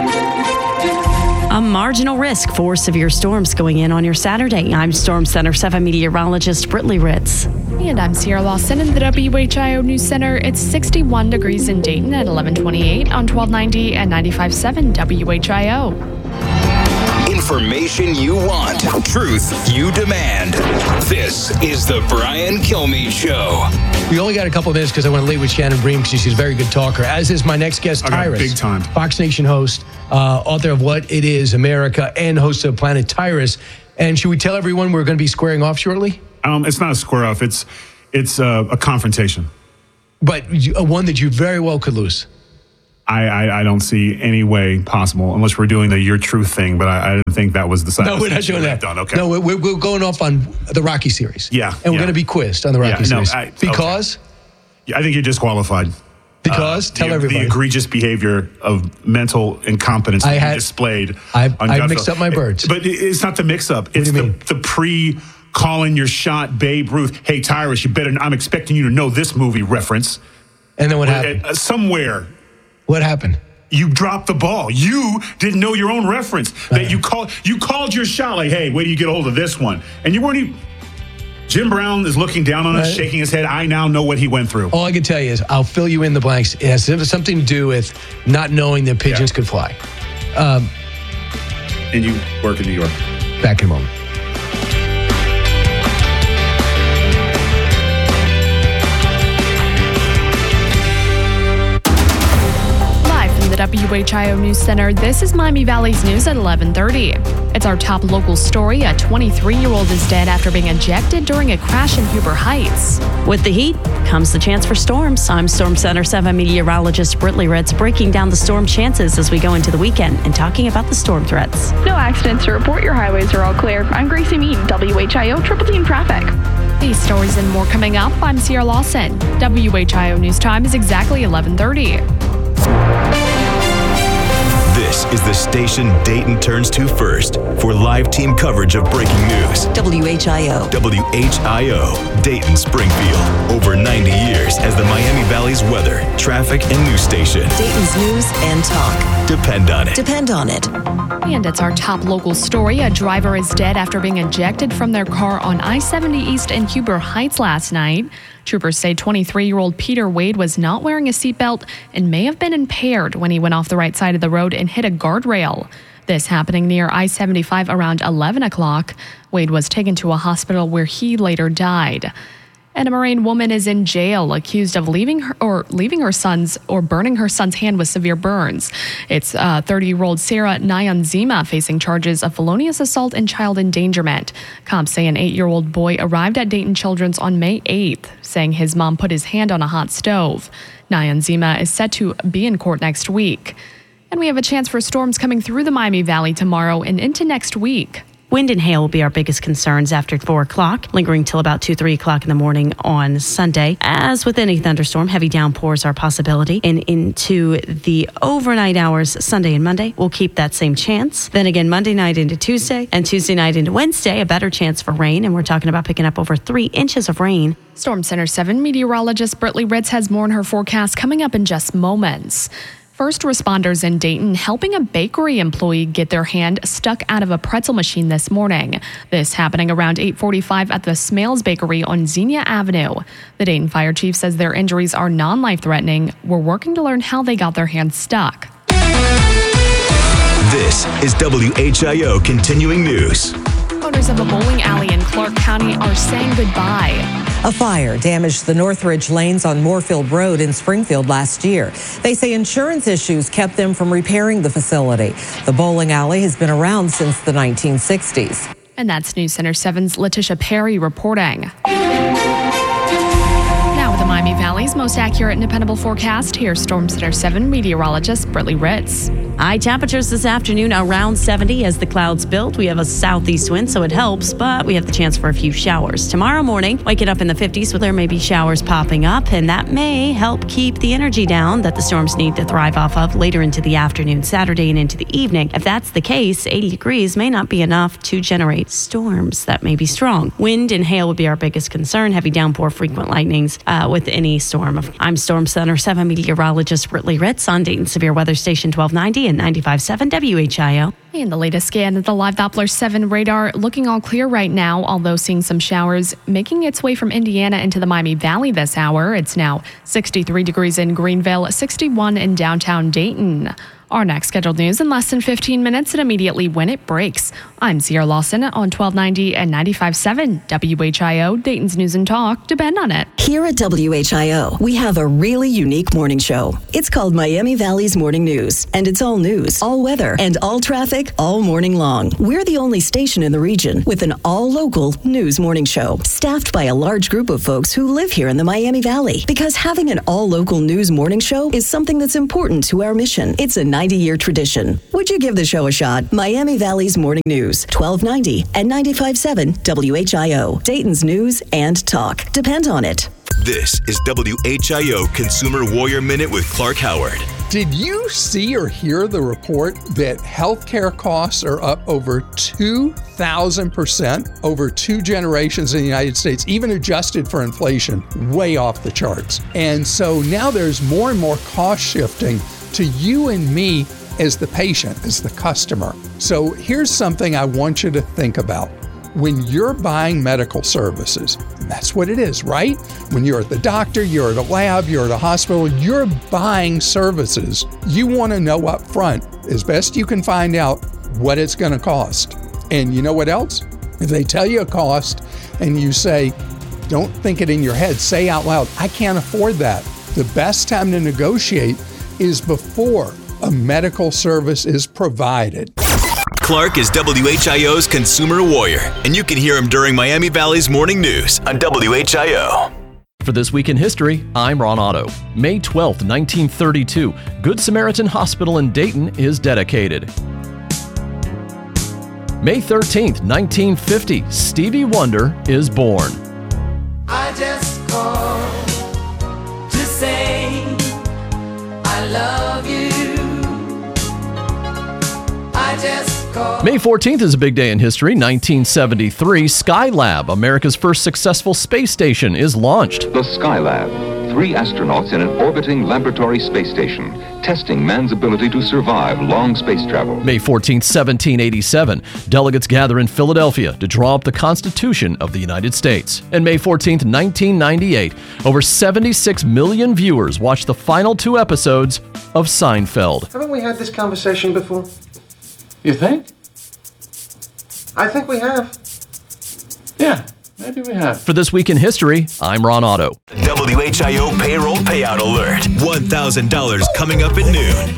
Speaker 6: A marginal risk for severe storms going in on your Saturday. I'm Storm Center 7 meteorologist Britley Ritz.
Speaker 5: And I'm Sierra Lawson in the WHIO News Center. It's 61 degrees in Dayton at 1128 on 1290 and 95.7 WHIO.
Speaker 1: Information you want, truth you demand. This is the Brian Kilmeade Show.
Speaker 12: We only got a couple of minutes because I want to leave with Shannon Bream because she's a very good talker, as is my next guest, Tyrus.
Speaker 20: Big time.
Speaker 12: Fox Nation host, author of What It Is, America, and host of Planet Tyrus. And should we tell everyone we're going to be squaring off shortly?
Speaker 20: It's not a square off. It's a confrontation.
Speaker 12: But one that you very well could lose.
Speaker 20: I don't see any way possible unless we're doing the Your Truth thing, but I didn't think that was the side.
Speaker 12: No, we're not doing that.
Speaker 20: Done. Okay.
Speaker 12: No, we're going off on the Rocky series.
Speaker 20: Yeah.
Speaker 12: And we're going to be quizzed on the Rocky series. Because?
Speaker 20: Okay. I think you're disqualified.
Speaker 12: Because? Tell everybody.
Speaker 20: The egregious behavior of mental incompetence that you displayed.
Speaker 12: I mixed up my birds.
Speaker 20: But it's not the mix-up. It's the pre-calling your shot Babe Ruth. Hey, Tyrus, I'm expecting you to know this movie reference.
Speaker 12: And then what happened?
Speaker 20: Somewhere.
Speaker 12: What happened?
Speaker 20: You dropped the ball. You didn't know your own reference. That you called your shot like, hey, wait till you get a hold of this one. And you weren't even... Jim Brown is looking down on us, shaking his head. I now know what he went through.
Speaker 12: All I can tell you is I'll fill you in the blanks. It has something to do with not knowing that pigeons could fly.
Speaker 20: And you work in New York.
Speaker 12: Back in a moment.
Speaker 5: The WHIO News Center. This is Miami Valley's news at 11:30. It's our top local story. A 23-year-old is dead after being ejected during a crash in Huber Heights.
Speaker 6: With the heat comes the chance for storms. I'm Storm Center 7 meteorologist Britley Ritz, breaking down the storm chances as we go into the weekend and talking about the storm threats.
Speaker 7: No accidents to report. Your highways are all clear. I'm Gracie Mead, WHIO Triple Team Traffic.
Speaker 5: These stories and more coming up. I'm Sierra Lawson. WHIO News Time is exactly 11:30.
Speaker 3: This is the station Dayton turns to first for live team coverage of breaking news.
Speaker 8: WHIO.
Speaker 3: WHIO, Dayton Springfield. Over 90 years as the Miami Valley's weather, traffic, and news station.
Speaker 8: Dayton's news and talk.
Speaker 3: Depend on it.
Speaker 8: Depend on it.
Speaker 5: And it's our top local story. A driver is dead after being ejected from their car on I-70 East in Huber Heights last night. Troopers say 23-year-old Peter Wade was not wearing a seatbelt and may have been impaired when he went off the right side of the road and hit a guardrail. This happening near I-75 around 11 o'clock. Wade was taken to a hospital where he later died. And a Moraine woman is in jail accused of burning her son's hand with severe burns. It's 30-year-old Sarah Nyanzima facing charges of felonious assault and child endangerment. Cops say an 8-year-old boy arrived at Dayton Children's on May 8th, saying his mom put his hand on a hot stove. Nyanzima is set to be in court next week. And we have a chance for storms coming through the Miami Valley tomorrow and into next week.
Speaker 6: Wind and hail will be our biggest concerns after 4 o'clock, lingering till about 2-3 o'clock in the morning on Sunday. As with any thunderstorm, heavy downpours are a possibility. And into the overnight hours, Sunday and Monday, we'll keep that same chance. Then again, Monday night into Tuesday, and Tuesday night into Wednesday, a better chance for rain. And we're talking about picking up over 3 inches of rain.
Speaker 5: Storm Center 7 meteorologist Britley Ritz has more in her forecast coming up in just moments. First responders in Dayton helping a bakery employee get their hand stuck out of a pretzel machine this morning. This happening around 8:45 at the Smales Bakery on Xenia Avenue. The Dayton Fire Chief says their injuries are non-life-threatening. We're working to learn how they got their hands stuck.
Speaker 3: This is WHIO Continuing News.
Speaker 5: Owners of a bowling alley in Clark County are saying goodbye.
Speaker 21: A fire damaged the Northridge lanes on Moorfield Road in Springfield last year. They say insurance issues kept them from repairing the facility. The bowling alley has been around since the 1960s.
Speaker 5: And that's News Center 7's Letitia Perry reporting. Now with the Miami Valley's most accurate and dependable forecast, here's Storm Center 7 meteorologist Britley Ritz.
Speaker 6: High temperatures this afternoon around 70 as the clouds build. We have a southeast wind, so it helps, but we have the chance for a few showers. Tomorrow morning, waking up in the 50s, where there may be showers popping up, and that may help keep the energy down that the storms need to thrive off of later into the afternoon, Saturday and into the evening. If that's the case, 80 degrees may not be enough to generate storms that may be strong. Wind and hail would be our biggest concern. Heavy downpour, frequent lightnings with any brainstorm. I'm Storm Center 7 meteorologist Brittany Ritz on Dayton Severe Weather Station 1290 and 95.7 WHIO.
Speaker 5: And the latest scan of the Live Doppler 7 radar looking all clear right now, although seeing some showers making its way from Indiana into the Miami Valley this hour. It's now 63 degrees in Greenville, 61 in downtown Dayton. Our next scheduled news in less than 15 minutes and immediately when it breaks. I'm Sierra Lawson on 1290 and 95.7 WHIO, Dayton's News and Talk. Depend on it.
Speaker 8: Here at WHIO, we have a really unique morning show. It's called Miami Valley's Morning News, and it's all news, all weather, and all traffic all morning long. We're the only station in the region with an all-local news morning show, staffed by a large group of folks who live here in the Miami Valley. Because having an all-local news morning show is something that's important to our mission. It's a 90-year tradition. Would you give the show a shot? Miami Valley's Morning News, 1290 and 95.7 WHIO, Dayton's News and Talk. Depend on it.
Speaker 3: This is WHIO Consumer Warrior Minute with Clark Howard.
Speaker 4: Did you see or hear the report that healthcare costs are up over 2,000% over 2 generations in the United States, even adjusted for inflation, way off the charts? And so now there's more and more cost shifting to you and me as the patient, as the customer. So here's something I want you to think about. When you're buying medical services, and that's what it is, right? When you're at the doctor, you're at a lab, you're at a hospital, you're buying services. You want to know up front, as best you can find out, what it's going to cost. And you know what else? If they tell you a cost and you say, don't think it in your head, say out loud, I can't afford that. The best time to negotiate is before a medical service is provided.
Speaker 3: Clark is WHIO's Consumer Warrior, and you can hear him during Miami Valley's Morning News on WHIO.
Speaker 17: For This Week in History, I'm Ron Otto. May 12th, 1932, Good Samaritan Hospital in Dayton is dedicated. May 13th, 1950, Stevie Wonder is born.
Speaker 9: I just called to say I love you. I just
Speaker 17: May 14th is a big day in history. 1973, Skylab, America's first successful space station, is launched.
Speaker 22: The Skylab, 3 astronauts in an orbiting laboratory space station, testing man's ability to survive long space travel.
Speaker 17: May 14th, 1787, delegates gather in Philadelphia to draw up the Constitution of the United States. And May 14th, 1998, over 76 million viewers watched the final 2 episodes of Seinfeld.
Speaker 23: Haven't we had this conversation before?
Speaker 24: You think?
Speaker 23: I think we have.
Speaker 24: Yeah, maybe we have.
Speaker 17: For This Week in History, I'm Ron Otto.
Speaker 3: WHIO Payroll Payout Alert. $1,000 coming up at noon.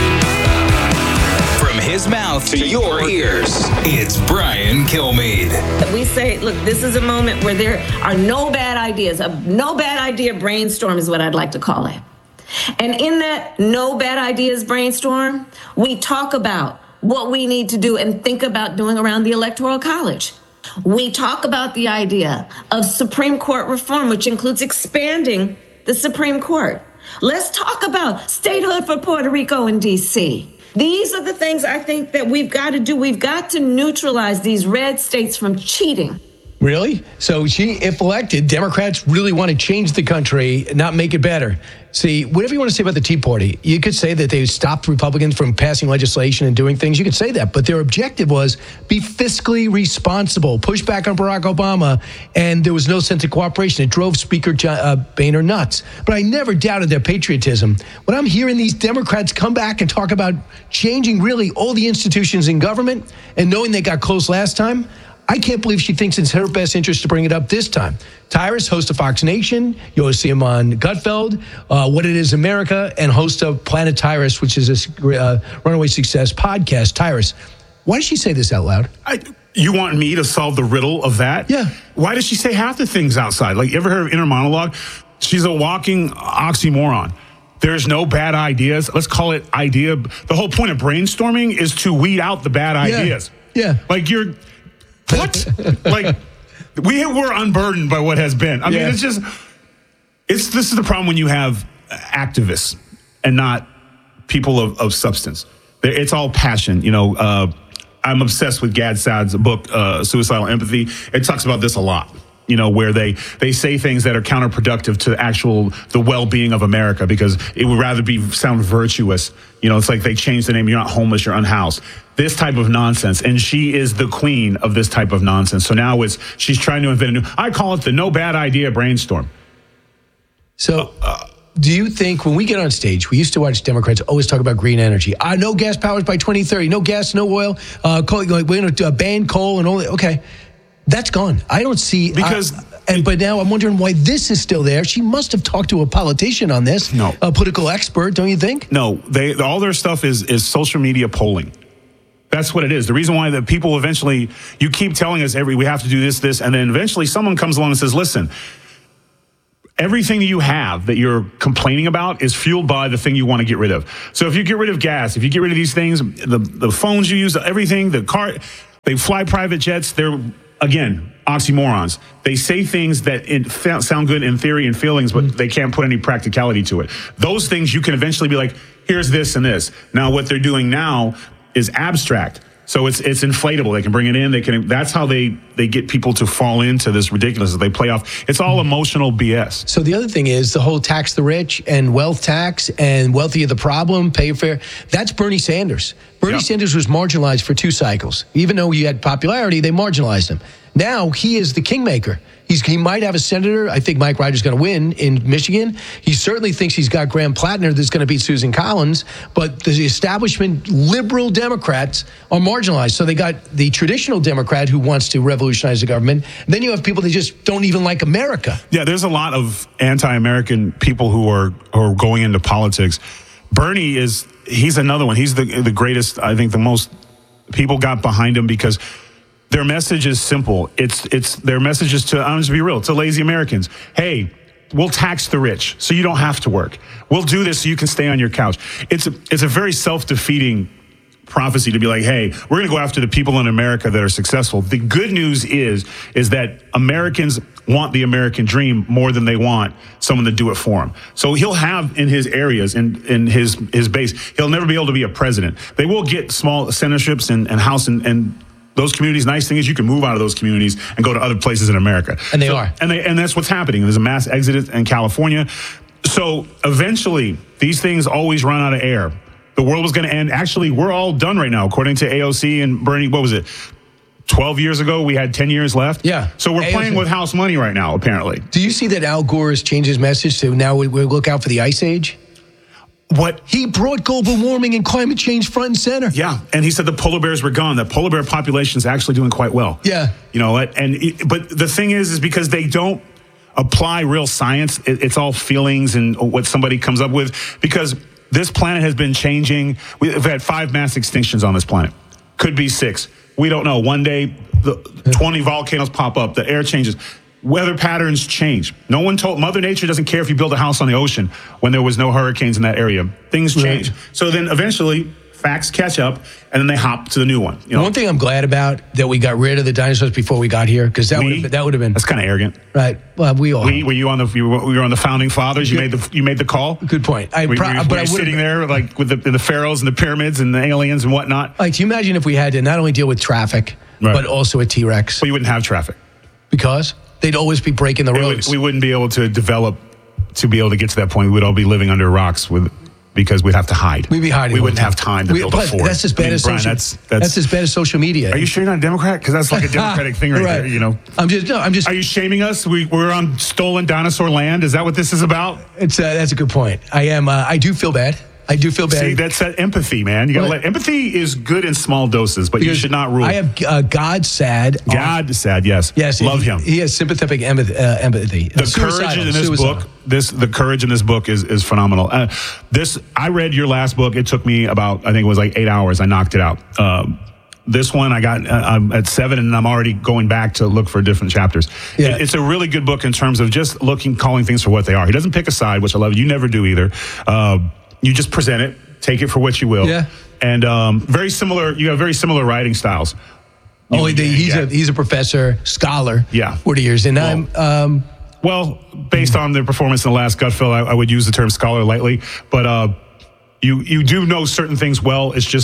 Speaker 1: From his mouth to your ears, it's Brian Kilmeade.
Speaker 15: We say, look, this is a moment where there are no bad ideas. A no bad idea brainstorm is what I'd like to call it. And in that no bad ideas brainstorm, we talk about what we need to do and think about doing around the Electoral College. We talk about the idea of Supreme Court reform, which includes expanding the Supreme Court. Let's talk about statehood for Puerto Rico and D.C. These are the things I think that we've got to do. We've got to neutralize these red states from cheating.
Speaker 12: Really? So if elected, Democrats really want to change the country, not make it better. See, whatever you want to say about the Tea Party, you could say that they stopped Republicans from passing legislation and doing things. You could say that. But their objective was be fiscally responsible, push back on Barack Obama, and there was no sense of cooperation. It drove Speaker Boehner nuts. But I never doubted their patriotism. When I'm hearing these Democrats come back and talk about changing really all the institutions in government and knowing they got close last time, I can't believe she thinks it's her best interest to bring it up this time. Tyrus, host of Fox Nation, you'll see him on Gutfeld, What It Is America, and host of Planet Tyrus, which is a Runaway Success podcast. Tyrus, why did she say this out loud?
Speaker 20: You want me to solve the riddle of that?
Speaker 12: Yeah.
Speaker 20: Why does she say half the things outside? Like, you ever heard of inner monologue? She's a walking oxymoron. There's no bad ideas. Let's call it idea. The whole point of brainstorming is to weed out the bad ideas.
Speaker 12: Yeah.
Speaker 20: Like, what? Like, we're unburdened by what has been. I mean, this is the problem when you have activists and not people of substance. It's all passion. You know, I'm obsessed with Gad Saad's book, Suicidal Empathy. It talks about this a lot. where they say things that are counterproductive to the well-being of America, because it would rather sound virtuous. It's like they changed the name. You're not homeless, you're unhoused. This type of nonsense. And she is the queen of this type of nonsense. So now she's trying to invent a new, I call it the no bad idea brainstorm.
Speaker 12: So do you think when we get on stage, we used to watch Democrats always talk about green energy. No gas powers by 2030, no gas, no oil, coal, we're going to ban coal and all that. Okay. That's gone. I don't see but now I'm wondering why this is still there. She must have talked to a politician on this.
Speaker 20: No.
Speaker 12: A political expert, don't you think?
Speaker 20: No, all their stuff is social media polling. That's what it is. The reason why the people eventually, you keep telling us we have to do this, and then eventually someone comes along and says, listen, everything you have that you're complaining about is fueled by the thing you want to get rid of. So if you get rid of gas, if you get rid of these things, the phones you use, everything, the car, they fly private jets, they're, again, oxymorons. They say things that sound good in theory and feelings, but they can't put any practicality to it. Those things you can eventually be like, here's this and this. Now, what they're doing now is abstract. So it's inflatable. They can bring it in. That's how they get people to fall into this ridiculousness. They play off. It's all emotional BS.
Speaker 12: So the other thing is the whole tax the rich and wealth tax and wealthy of the problem, pay your fare. That's Bernie Sanders. Bernie Sanders was marginalized for 2 cycles. Even though he had popularity, they marginalized him. Now he is the kingmaker. He might have a senator. I think Mike Ryder's going to win in Michigan. He certainly thinks he's got Graham Plattner that's going to beat Susan Collins. But the establishment liberal Democrats are marginalized. So they got the traditional Democrat who wants to revolutionize the government. And then you have people that just don't even like America.
Speaker 20: Yeah, there's a lot of anti-American people who are going into politics. Bernie he's another one. He's the greatest. I think the most people got behind him because their message is simple. It's their message is to, I'm just be real, to lazy Americans. Hey, we'll tax the rich so you don't have to work. We'll do this so you can stay on your couch. It's a very self-defeating prophecy to be like, hey, we're going to go after the people in America that are successful. The good news is that Americans want the American dream more than they want someone to do it for them. So he'll have in his areas, in his base, he'll never be able to be a president. They will get small senatorships and House and those communities. Nice thing is you can move out of those communities and go to other places in America.
Speaker 12: And they are.
Speaker 20: And that's what's happening. There's a mass exodus in California. So eventually, these things always run out of air. The world was going to end. Actually, we're all done right now. According to AOC and Bernie, what was it? 12 years ago, we had 10 years left.
Speaker 12: Yeah.
Speaker 20: So we're playing with house money right now, apparently.
Speaker 12: Do you see that Al Gore has changed his message to now we look out for the ice age?
Speaker 20: What?
Speaker 12: He brought global warming and climate change front and center.
Speaker 20: Yeah, and he said the polar bears were gone. The polar bear population is actually doing quite well.
Speaker 12: Yeah.
Speaker 20: But the thing is because they don't apply real science. It's all feelings and what somebody comes up with. Because this planet has been changing. We've had 5 mass extinctions on this planet. Could be 6. We don't know. One day, 20 volcanoes pop up. The air changes. Weather patterns change. No one told. Mother Nature doesn't care if you build a house on the ocean when there was no hurricanes in that area. Things change. Right. So then eventually facts catch up and then they hop to the new one.
Speaker 12: One thing I'm glad about that we got rid of the dinosaurs before we got here, because that would have been.
Speaker 20: That's kind of arrogant.
Speaker 12: Right. Well, we all.
Speaker 20: Were you on the founding fathers? You made the call.
Speaker 12: Good point.
Speaker 20: Were you sitting there like with the pharaohs and the pyramids and the aliens and whatnot?
Speaker 12: Like, can you imagine if we had to not only deal with traffic, but also a T-Rex?
Speaker 20: Well, you wouldn't have traffic.
Speaker 12: Because? They'd always be breaking the roads.
Speaker 20: We wouldn't be able to develop to be able to get to that point. We would all be living under rocks because we'd have to hide.
Speaker 12: We'd be hiding.
Speaker 20: We wouldn't have time to build a fort.
Speaker 12: That's as bad as social. That's as bad as social media.
Speaker 20: Are you sure you're not a Democrat? Because that's like a Democratic thing right there.
Speaker 12: I'm just.
Speaker 20: Are you shaming us? We're on stolen dinosaur land. Is that what this is about?
Speaker 12: That's a good point. I am. I do feel bad.
Speaker 20: See, that's that empathy, man. You gotta empathy is good in small doses, but you should not rule.
Speaker 12: I have God sad.
Speaker 20: God sad, yes.
Speaker 12: Yes,
Speaker 20: love him.
Speaker 12: He has sympathetic empathy.
Speaker 20: The courage in this book, the courage in this book is phenomenal. I read your last book. It took me about, I think it was like 8 hours. I knocked it out. This one I got at 7, and I'm already going back to look for different chapters. Yeah. It's a really good book in terms of just calling things for what they are. He doesn't pick a side, which I love. You never do either. You just present it, take it for what you will.
Speaker 12: Yeah.
Speaker 20: And very similar. You have very similar writing styles.
Speaker 12: He's a professor, scholar.
Speaker 20: Yeah.
Speaker 12: 40 years, and I'm.
Speaker 20: Well, based on their performance in the last Gutfeld, I would use the term scholar lightly, but you do know certain things well. It's just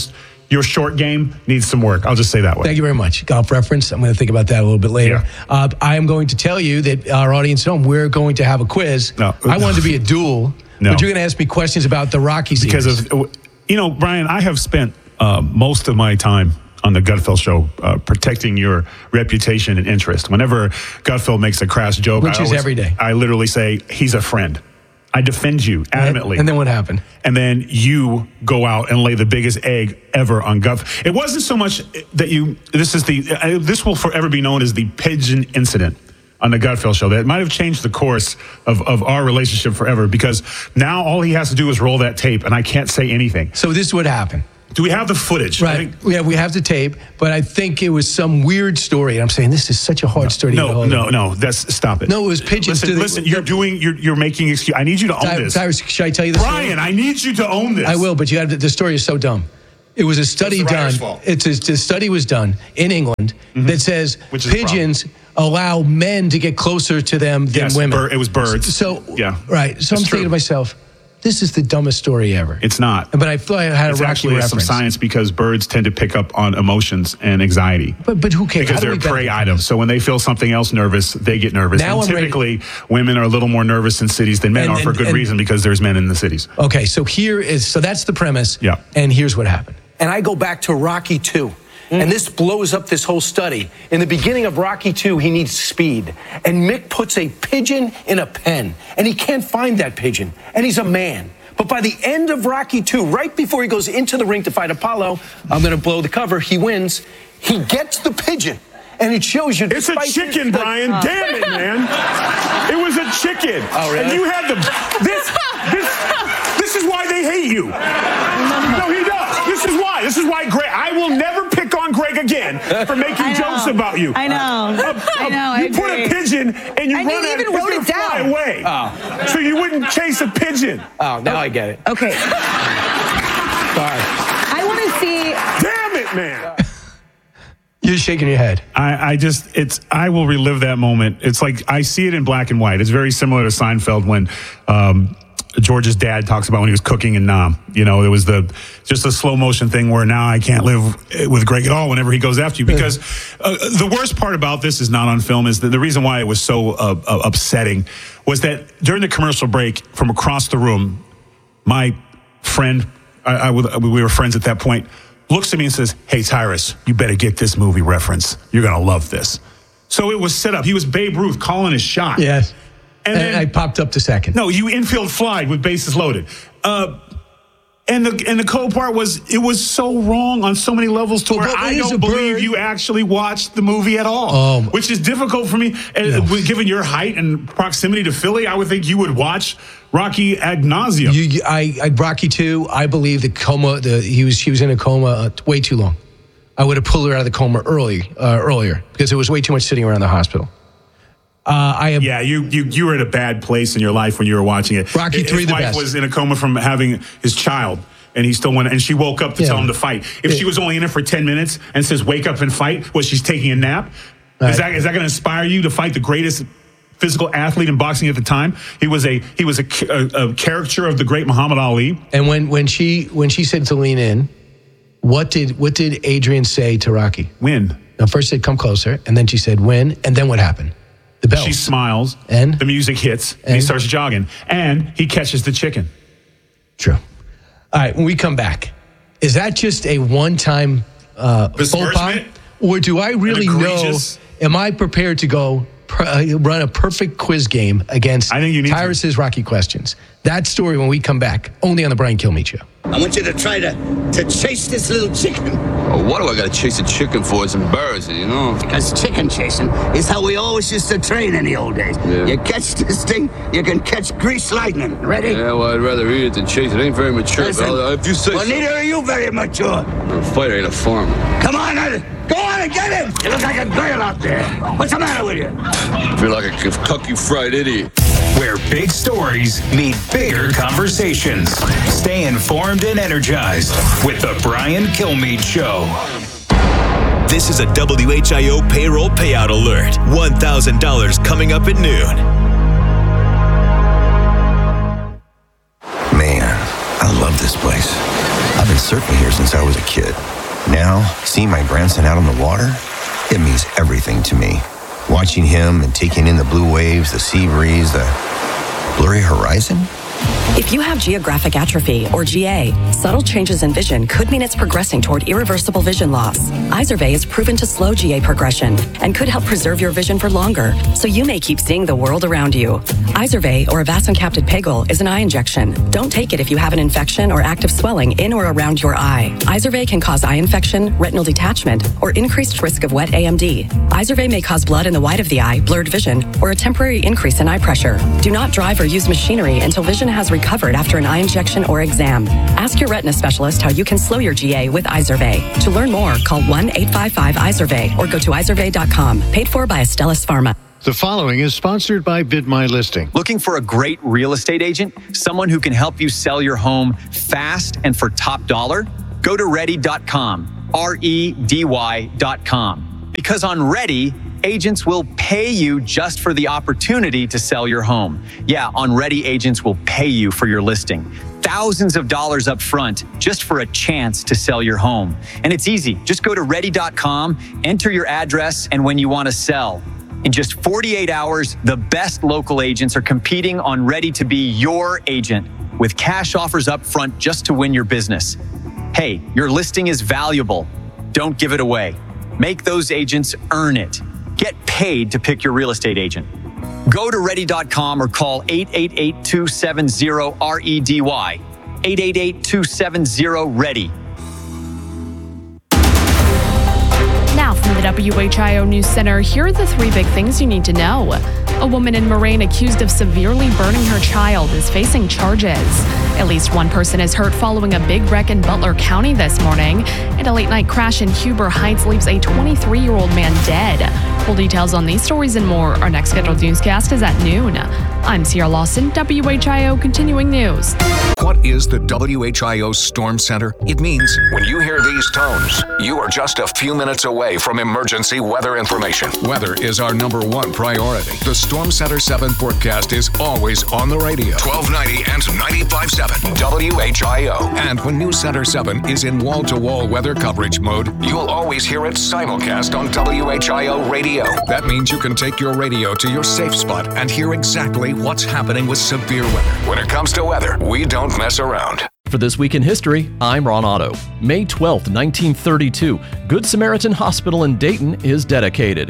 Speaker 20: your short game needs some work. I'll just say that way.
Speaker 12: Thank you very much. Golf reference. I'm going to think about that a little bit later.
Speaker 20: Yeah.
Speaker 12: I am going to tell you that our audience at home, we're going to have a quiz.
Speaker 20: No.
Speaker 12: I wanted to be a duel,
Speaker 20: No.
Speaker 12: but you're going to ask me questions about the Rocky series.
Speaker 20: Because of, Brian, I have spent most of my time on the Gutfeld show protecting your reputation and interest. Whenever Gutfeld makes a crass joke,
Speaker 12: Which is every day.
Speaker 20: I literally say, he's a friend. I defend you adamantly.
Speaker 12: And then what happened?
Speaker 20: And then you go out and lay the biggest egg ever on Gutfeld. It wasn't so much that this will forever be known as the pigeon incident on the Gutfeld show. That might have changed the course of our relationship forever, because now all he has to do is roll that tape and I can't say anything.
Speaker 12: So this is what happened.
Speaker 20: Do we have the footage?
Speaker 12: Right. We have the tape, but I think it was some weird story. And I'm saying this is such a hard story to get hold of.
Speaker 20: No. Stop it.
Speaker 12: No, it was pigeons.
Speaker 20: Listen, you're making excuse. I need you to own this.
Speaker 12: Tyrus, should I tell you this?
Speaker 20: Brian, I need you to own this.
Speaker 12: I will, but the story is so dumb. It was a study done. The study was done in England that says pigeons allow men to get closer to them than women.
Speaker 20: It was birds.
Speaker 12: So
Speaker 20: yeah,
Speaker 12: right. So I'm thinking to myself, this is the dumbest story ever.
Speaker 20: It's not.
Speaker 12: But I feel like I had a Rocky reference.
Speaker 20: Some science, because birds tend to pick up on emotions and anxiety.
Speaker 12: But who cares?
Speaker 20: Because they're prey items. So when they feel something else nervous, they get nervous.
Speaker 12: Now
Speaker 20: and typically, women are a little more nervous in cities than men are, for good reason, because there's men in the cities.
Speaker 12: Okay, so that's the premise.
Speaker 20: Yeah.
Speaker 12: And here's what happened.
Speaker 10: And I go back to Rocky II. And this blows up this whole study. In the beginning of Rocky II, he needs speed. And Mick puts a pigeon in a pen. And he can't find that pigeon. And he's a man. But by the end of Rocky II, right before he goes into the ring to fight Apollo, I'm going to blow the cover, he wins. He gets the pigeon. And it shows you...
Speaker 20: It's a chicken, Brian. Damn it, man. It was a chicken.
Speaker 10: Oh, really?
Speaker 20: And you had This is why they hate you. No, he does. This is why Greg... I will never pick on Greg again for making jokes about you.
Speaker 11: I know.
Speaker 20: You put a pigeon and you run at it, it's going to fly away.
Speaker 10: Oh.
Speaker 20: So you wouldn't chase a pigeon.
Speaker 10: Oh, now I get it.
Speaker 11: Okay.
Speaker 10: Sorry.
Speaker 11: I want to see...
Speaker 20: Damn it, man.
Speaker 12: You're shaking your head.
Speaker 20: I will relive that moment. It's like, I see it in black and white. It's very similar to Seinfeld when George's dad talks about when he was cooking in Nam. There was just a slow motion thing where now I can't live with Greg at all whenever he goes after you. Because the worst part about this is not on film, is that the reason why it was so upsetting was that during the commercial break, from across the room, my friend, we were friends at that point, looks at me and says, "Hey, Tyrus, you better get this movie reference. You're going to love this." So it was set up. He was Babe Ruth calling his shot.
Speaker 12: Yes.
Speaker 20: And then
Speaker 12: I popped up to second.
Speaker 20: No, you infield flied with bases loaded. And the cold part was, it was so wrong on so many levels to where I don't believe you actually watched the movie at all, which is difficult for me. Given your height and proximity to Philly, I would think you would watch Rocky ad nauseum.
Speaker 12: Rocky II, I believe the coma, she was in a coma way too long. I would have pulled her out of the coma earlier because there was way too much sitting around the hospital.
Speaker 20: You were at a bad place in your life when you were watching it.
Speaker 12: Rocky III,
Speaker 20: his wife was in a coma from having his child, and he still went, and she woke up to tell him to fight. If she was only in it for 10 minutes and says, "Wake up and fight," she's taking a nap? Right. Is that going to inspire you to fight the greatest physical athlete in boxing at the time? He was a caricature of the great Muhammad Ali.
Speaker 12: And when she said to lean in, what did Adrian say to Rocky?
Speaker 20: Win.
Speaker 12: Now, first she said, "Come closer," and then she said, "Win," and then what happened? The bell.
Speaker 20: She smiles,
Speaker 12: and
Speaker 20: the music hits, and he starts jogging, and he catches the chicken.
Speaker 12: True. All right, when we come back, is that just a one-time faux pas? Or do I really know, am I prepared to go run a perfect quiz game against Tyrus's Rocky Questions? That story when we come back, only on the Brian Kilmeade Show.
Speaker 13: I want you to try to chase this little chicken.
Speaker 14: Oh, what do I got to chase a chicken for? It's embarrassing, you know?
Speaker 13: Because chicken chasing is how we always used to train in the old days.
Speaker 14: Yeah.
Speaker 13: You catch this thing, you can catch grease lightning. Ready?
Speaker 14: Yeah, well, I'd rather eat it than chase it. It ain't very mature.
Speaker 13: Listen,
Speaker 14: but if you say
Speaker 13: well, neither are you very mature.
Speaker 14: I'm a fighter, ain't a farmer.
Speaker 13: Come on, go on and get him. You look like a girl out there. What's the matter with you?
Speaker 14: I feel like a Kentucky Fried Idiot.
Speaker 1: Where big stories meet bigger conversations. Stay informed and energized with the Brian Kilmeade Show.
Speaker 3: This is a WHIO payroll payout alert. $1,000 coming up at noon.
Speaker 25: Man, I love this place.
Speaker 2: I've been surfing here since I was a kid. Now, seeing my grandson out on the water, it means everything to me. Watching him and taking in the blue waves, the sea breeze, the blurry horizon.
Speaker 16: If you have geographic atrophy, or GA, subtle changes in vision could mean it's progressing toward irreversible vision loss. Izervay is proven to slow GA progression and could help preserve your vision for longer, so you may keep seeing the world around you. Izervay, or avacincaptad pegol, is an eye injection. Don't take it if you have an infection or active swelling in or around your eye. Izervay can cause eye infection, retinal detachment, or increased risk of wet AMD. Izervay may cause blood in the white of the eye, blurred vision, or a temporary increase in eye pressure. Do not drive or use machinery until vision has recovered after an eye injection or exam. Ask your retina specialist how you can slow your GA with Izervay. To learn more, call 1-855-IZERVAY or go to izervay.com. Paid for by Astellas Pharma.
Speaker 18: The following is sponsored by Bid My Listing.
Speaker 19: Looking for a great real estate agent? Someone who can help you sell your home fast and for top dollar? Go to ready.com, REDY.com. Because on Ready, agents will pay you just for the opportunity to sell your home. Yeah, on Ready, agents will pay you for your listing. Thousands of dollars up front just for a chance to sell your home. And it's easy. Just go to ready.com, enter your address and when you want to sell. In just 48 hours, the best local agents are competing on Ready to be your agent with cash offers up front just to win your business. Hey, your listing is valuable. Don't give it away. Make those agents earn it. Get paid to pick your real estate agent. Go to ready.com or call 888-270-REDY. 888-270-READY.
Speaker 5: Now from the WHIO News Center, here are the three big things you need to know. A woman in Moraine accused of severely burning her child is facing charges. At least one person is hurt following a big wreck in Butler County this morning. And a late-night crash in Huber Heights leaves a 23-year-old man dead. Full details on these stories and more. Our next scheduled newscast is at noon. I'm Sierra Lawson, WHIO Continuing News.
Speaker 25: What is the WHIO Storm Center? It means when you hear these tones, you are just a few minutes away from emergency weather information. Weather is our #1 priority. The Storm Center 7 forecast is always on the radio. 1290 and 95.7 WHIO. And when News Center 7 is in wall-to-wall weather coverage mode, you'll always hear it simulcast on WHIO radio. That means you can take your radio to your safe spot and hear exactly what's happening with severe weather. When it comes to weather, we don't mess around.
Speaker 17: For This Week in History, I'm Ron Otto. May 12th, 1932, Good Samaritan Hospital in Dayton is dedicated.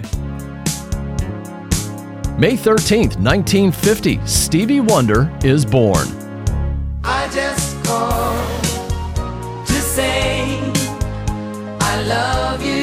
Speaker 17: May 13th, 1950, Stevie Wonder is born.
Speaker 9: I just called to say I love you.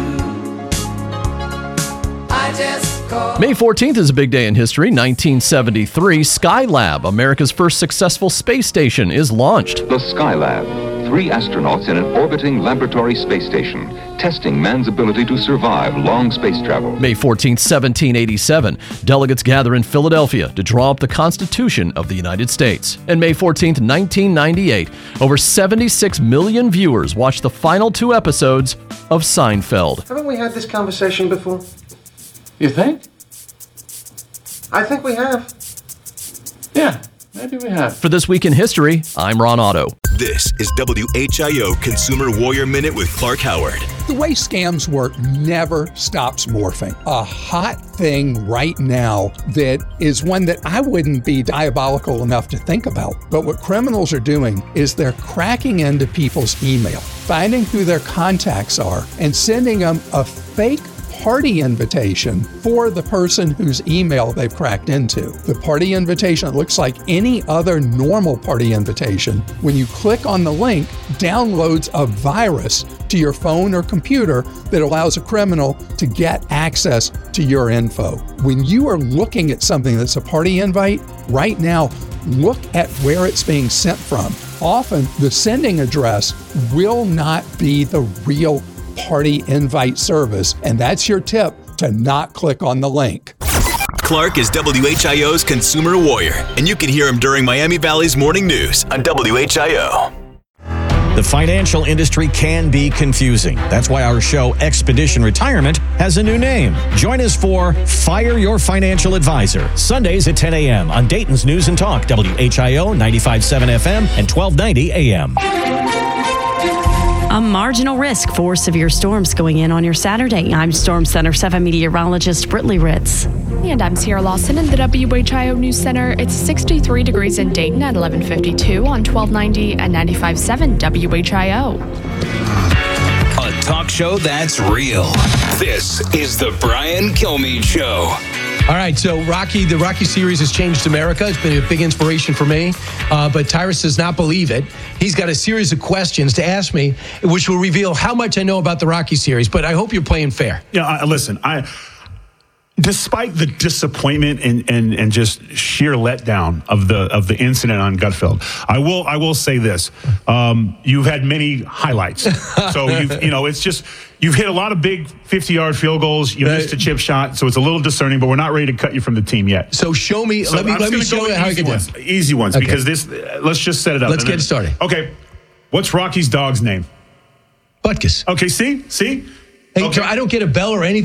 Speaker 9: I just called.
Speaker 17: May 14th is a big day in history. 1973, Skylab, America's first successful space station, is launched.
Speaker 22: The Skylab, 3 astronauts in an orbiting laboratory space station, testing man's ability to survive long space travel.
Speaker 17: May 14th, 1787, delegates gather in Philadelphia to draw up the Constitution of the United States. And May 14th, 1998, over 76 million viewers watched the final 2 episodes of Seinfeld.
Speaker 23: Haven't we had this conversation before?
Speaker 24: You think?
Speaker 23: I think we have.
Speaker 24: Yeah, maybe we have.
Speaker 17: For This Week in History, I'm Ron Otto.
Speaker 3: This is WHIO Consumer Warrior Minute with Clark Howard.
Speaker 4: The way scams work never stops morphing. A hot thing right now that is one that I wouldn't be diabolical enough to think about. But what criminals are doing is they're cracking into people's email, finding who their contacts are, and sending them a fake party invitation for the person whose email they've cracked into. The party invitation looks like any other normal party invitation. When you click on the link, downloads a virus to your phone or computer that allows a criminal to get access to your info. When you are looking at something that's a party invite, right now, look at where it's being sent from. Often, the sending address will not be the real party invite service, and that's your tip to not click on the link.
Speaker 3: Clark is WHIO's Consumer Warrior, and you can hear him during Miami Valley's morning news on WHIO.
Speaker 26: The financial industry can be confusing. That's why our show, Expedition Retirement, has a new name. Join us for Fire Your Financial Advisor, Sundays at 10 a.m. on Dayton's News and Talk, WHIO 95.7 FM and 1290 AM.
Speaker 6: A marginal risk for severe storms going in on your Saturday. I'm Storm Center 7 meteorologist Brittany Ritz.
Speaker 5: And I'm Sierra Lawson in the WHIO News Center. It's 63 degrees in Dayton at 11:52 on 1290 and 95.7 WHIO.
Speaker 1: A talk show that's real. This is the Brian Kilmeade Show.
Speaker 12: All right, so the Rocky series has changed America. It's been a big inspiration for me, but Tyrus does not believe it. He's got a series of questions to ask me, which will reveal how much I know about the Rocky series, but I hope you're playing fair.
Speaker 20: Yeah, listen, despite the disappointment and just sheer letdown of the incident on Gutfeld, I will say this: you've had many highlights. So you've hit a lot of big 50-yard field goals. You missed a chip shot, so it's a little discerning. But we're not ready to cut you from the team yet.
Speaker 12: So show me.
Speaker 20: So
Speaker 12: let me show you how I can do it.
Speaker 20: Easy ones, okay. Because let's just set it up.
Speaker 12: Let's get started.
Speaker 20: Okay, what's Rocky's dog's name?
Speaker 12: Butkus.
Speaker 20: Okay, see.
Speaker 12: Hey,
Speaker 20: Okay.
Speaker 12: I don't get a bell or anything.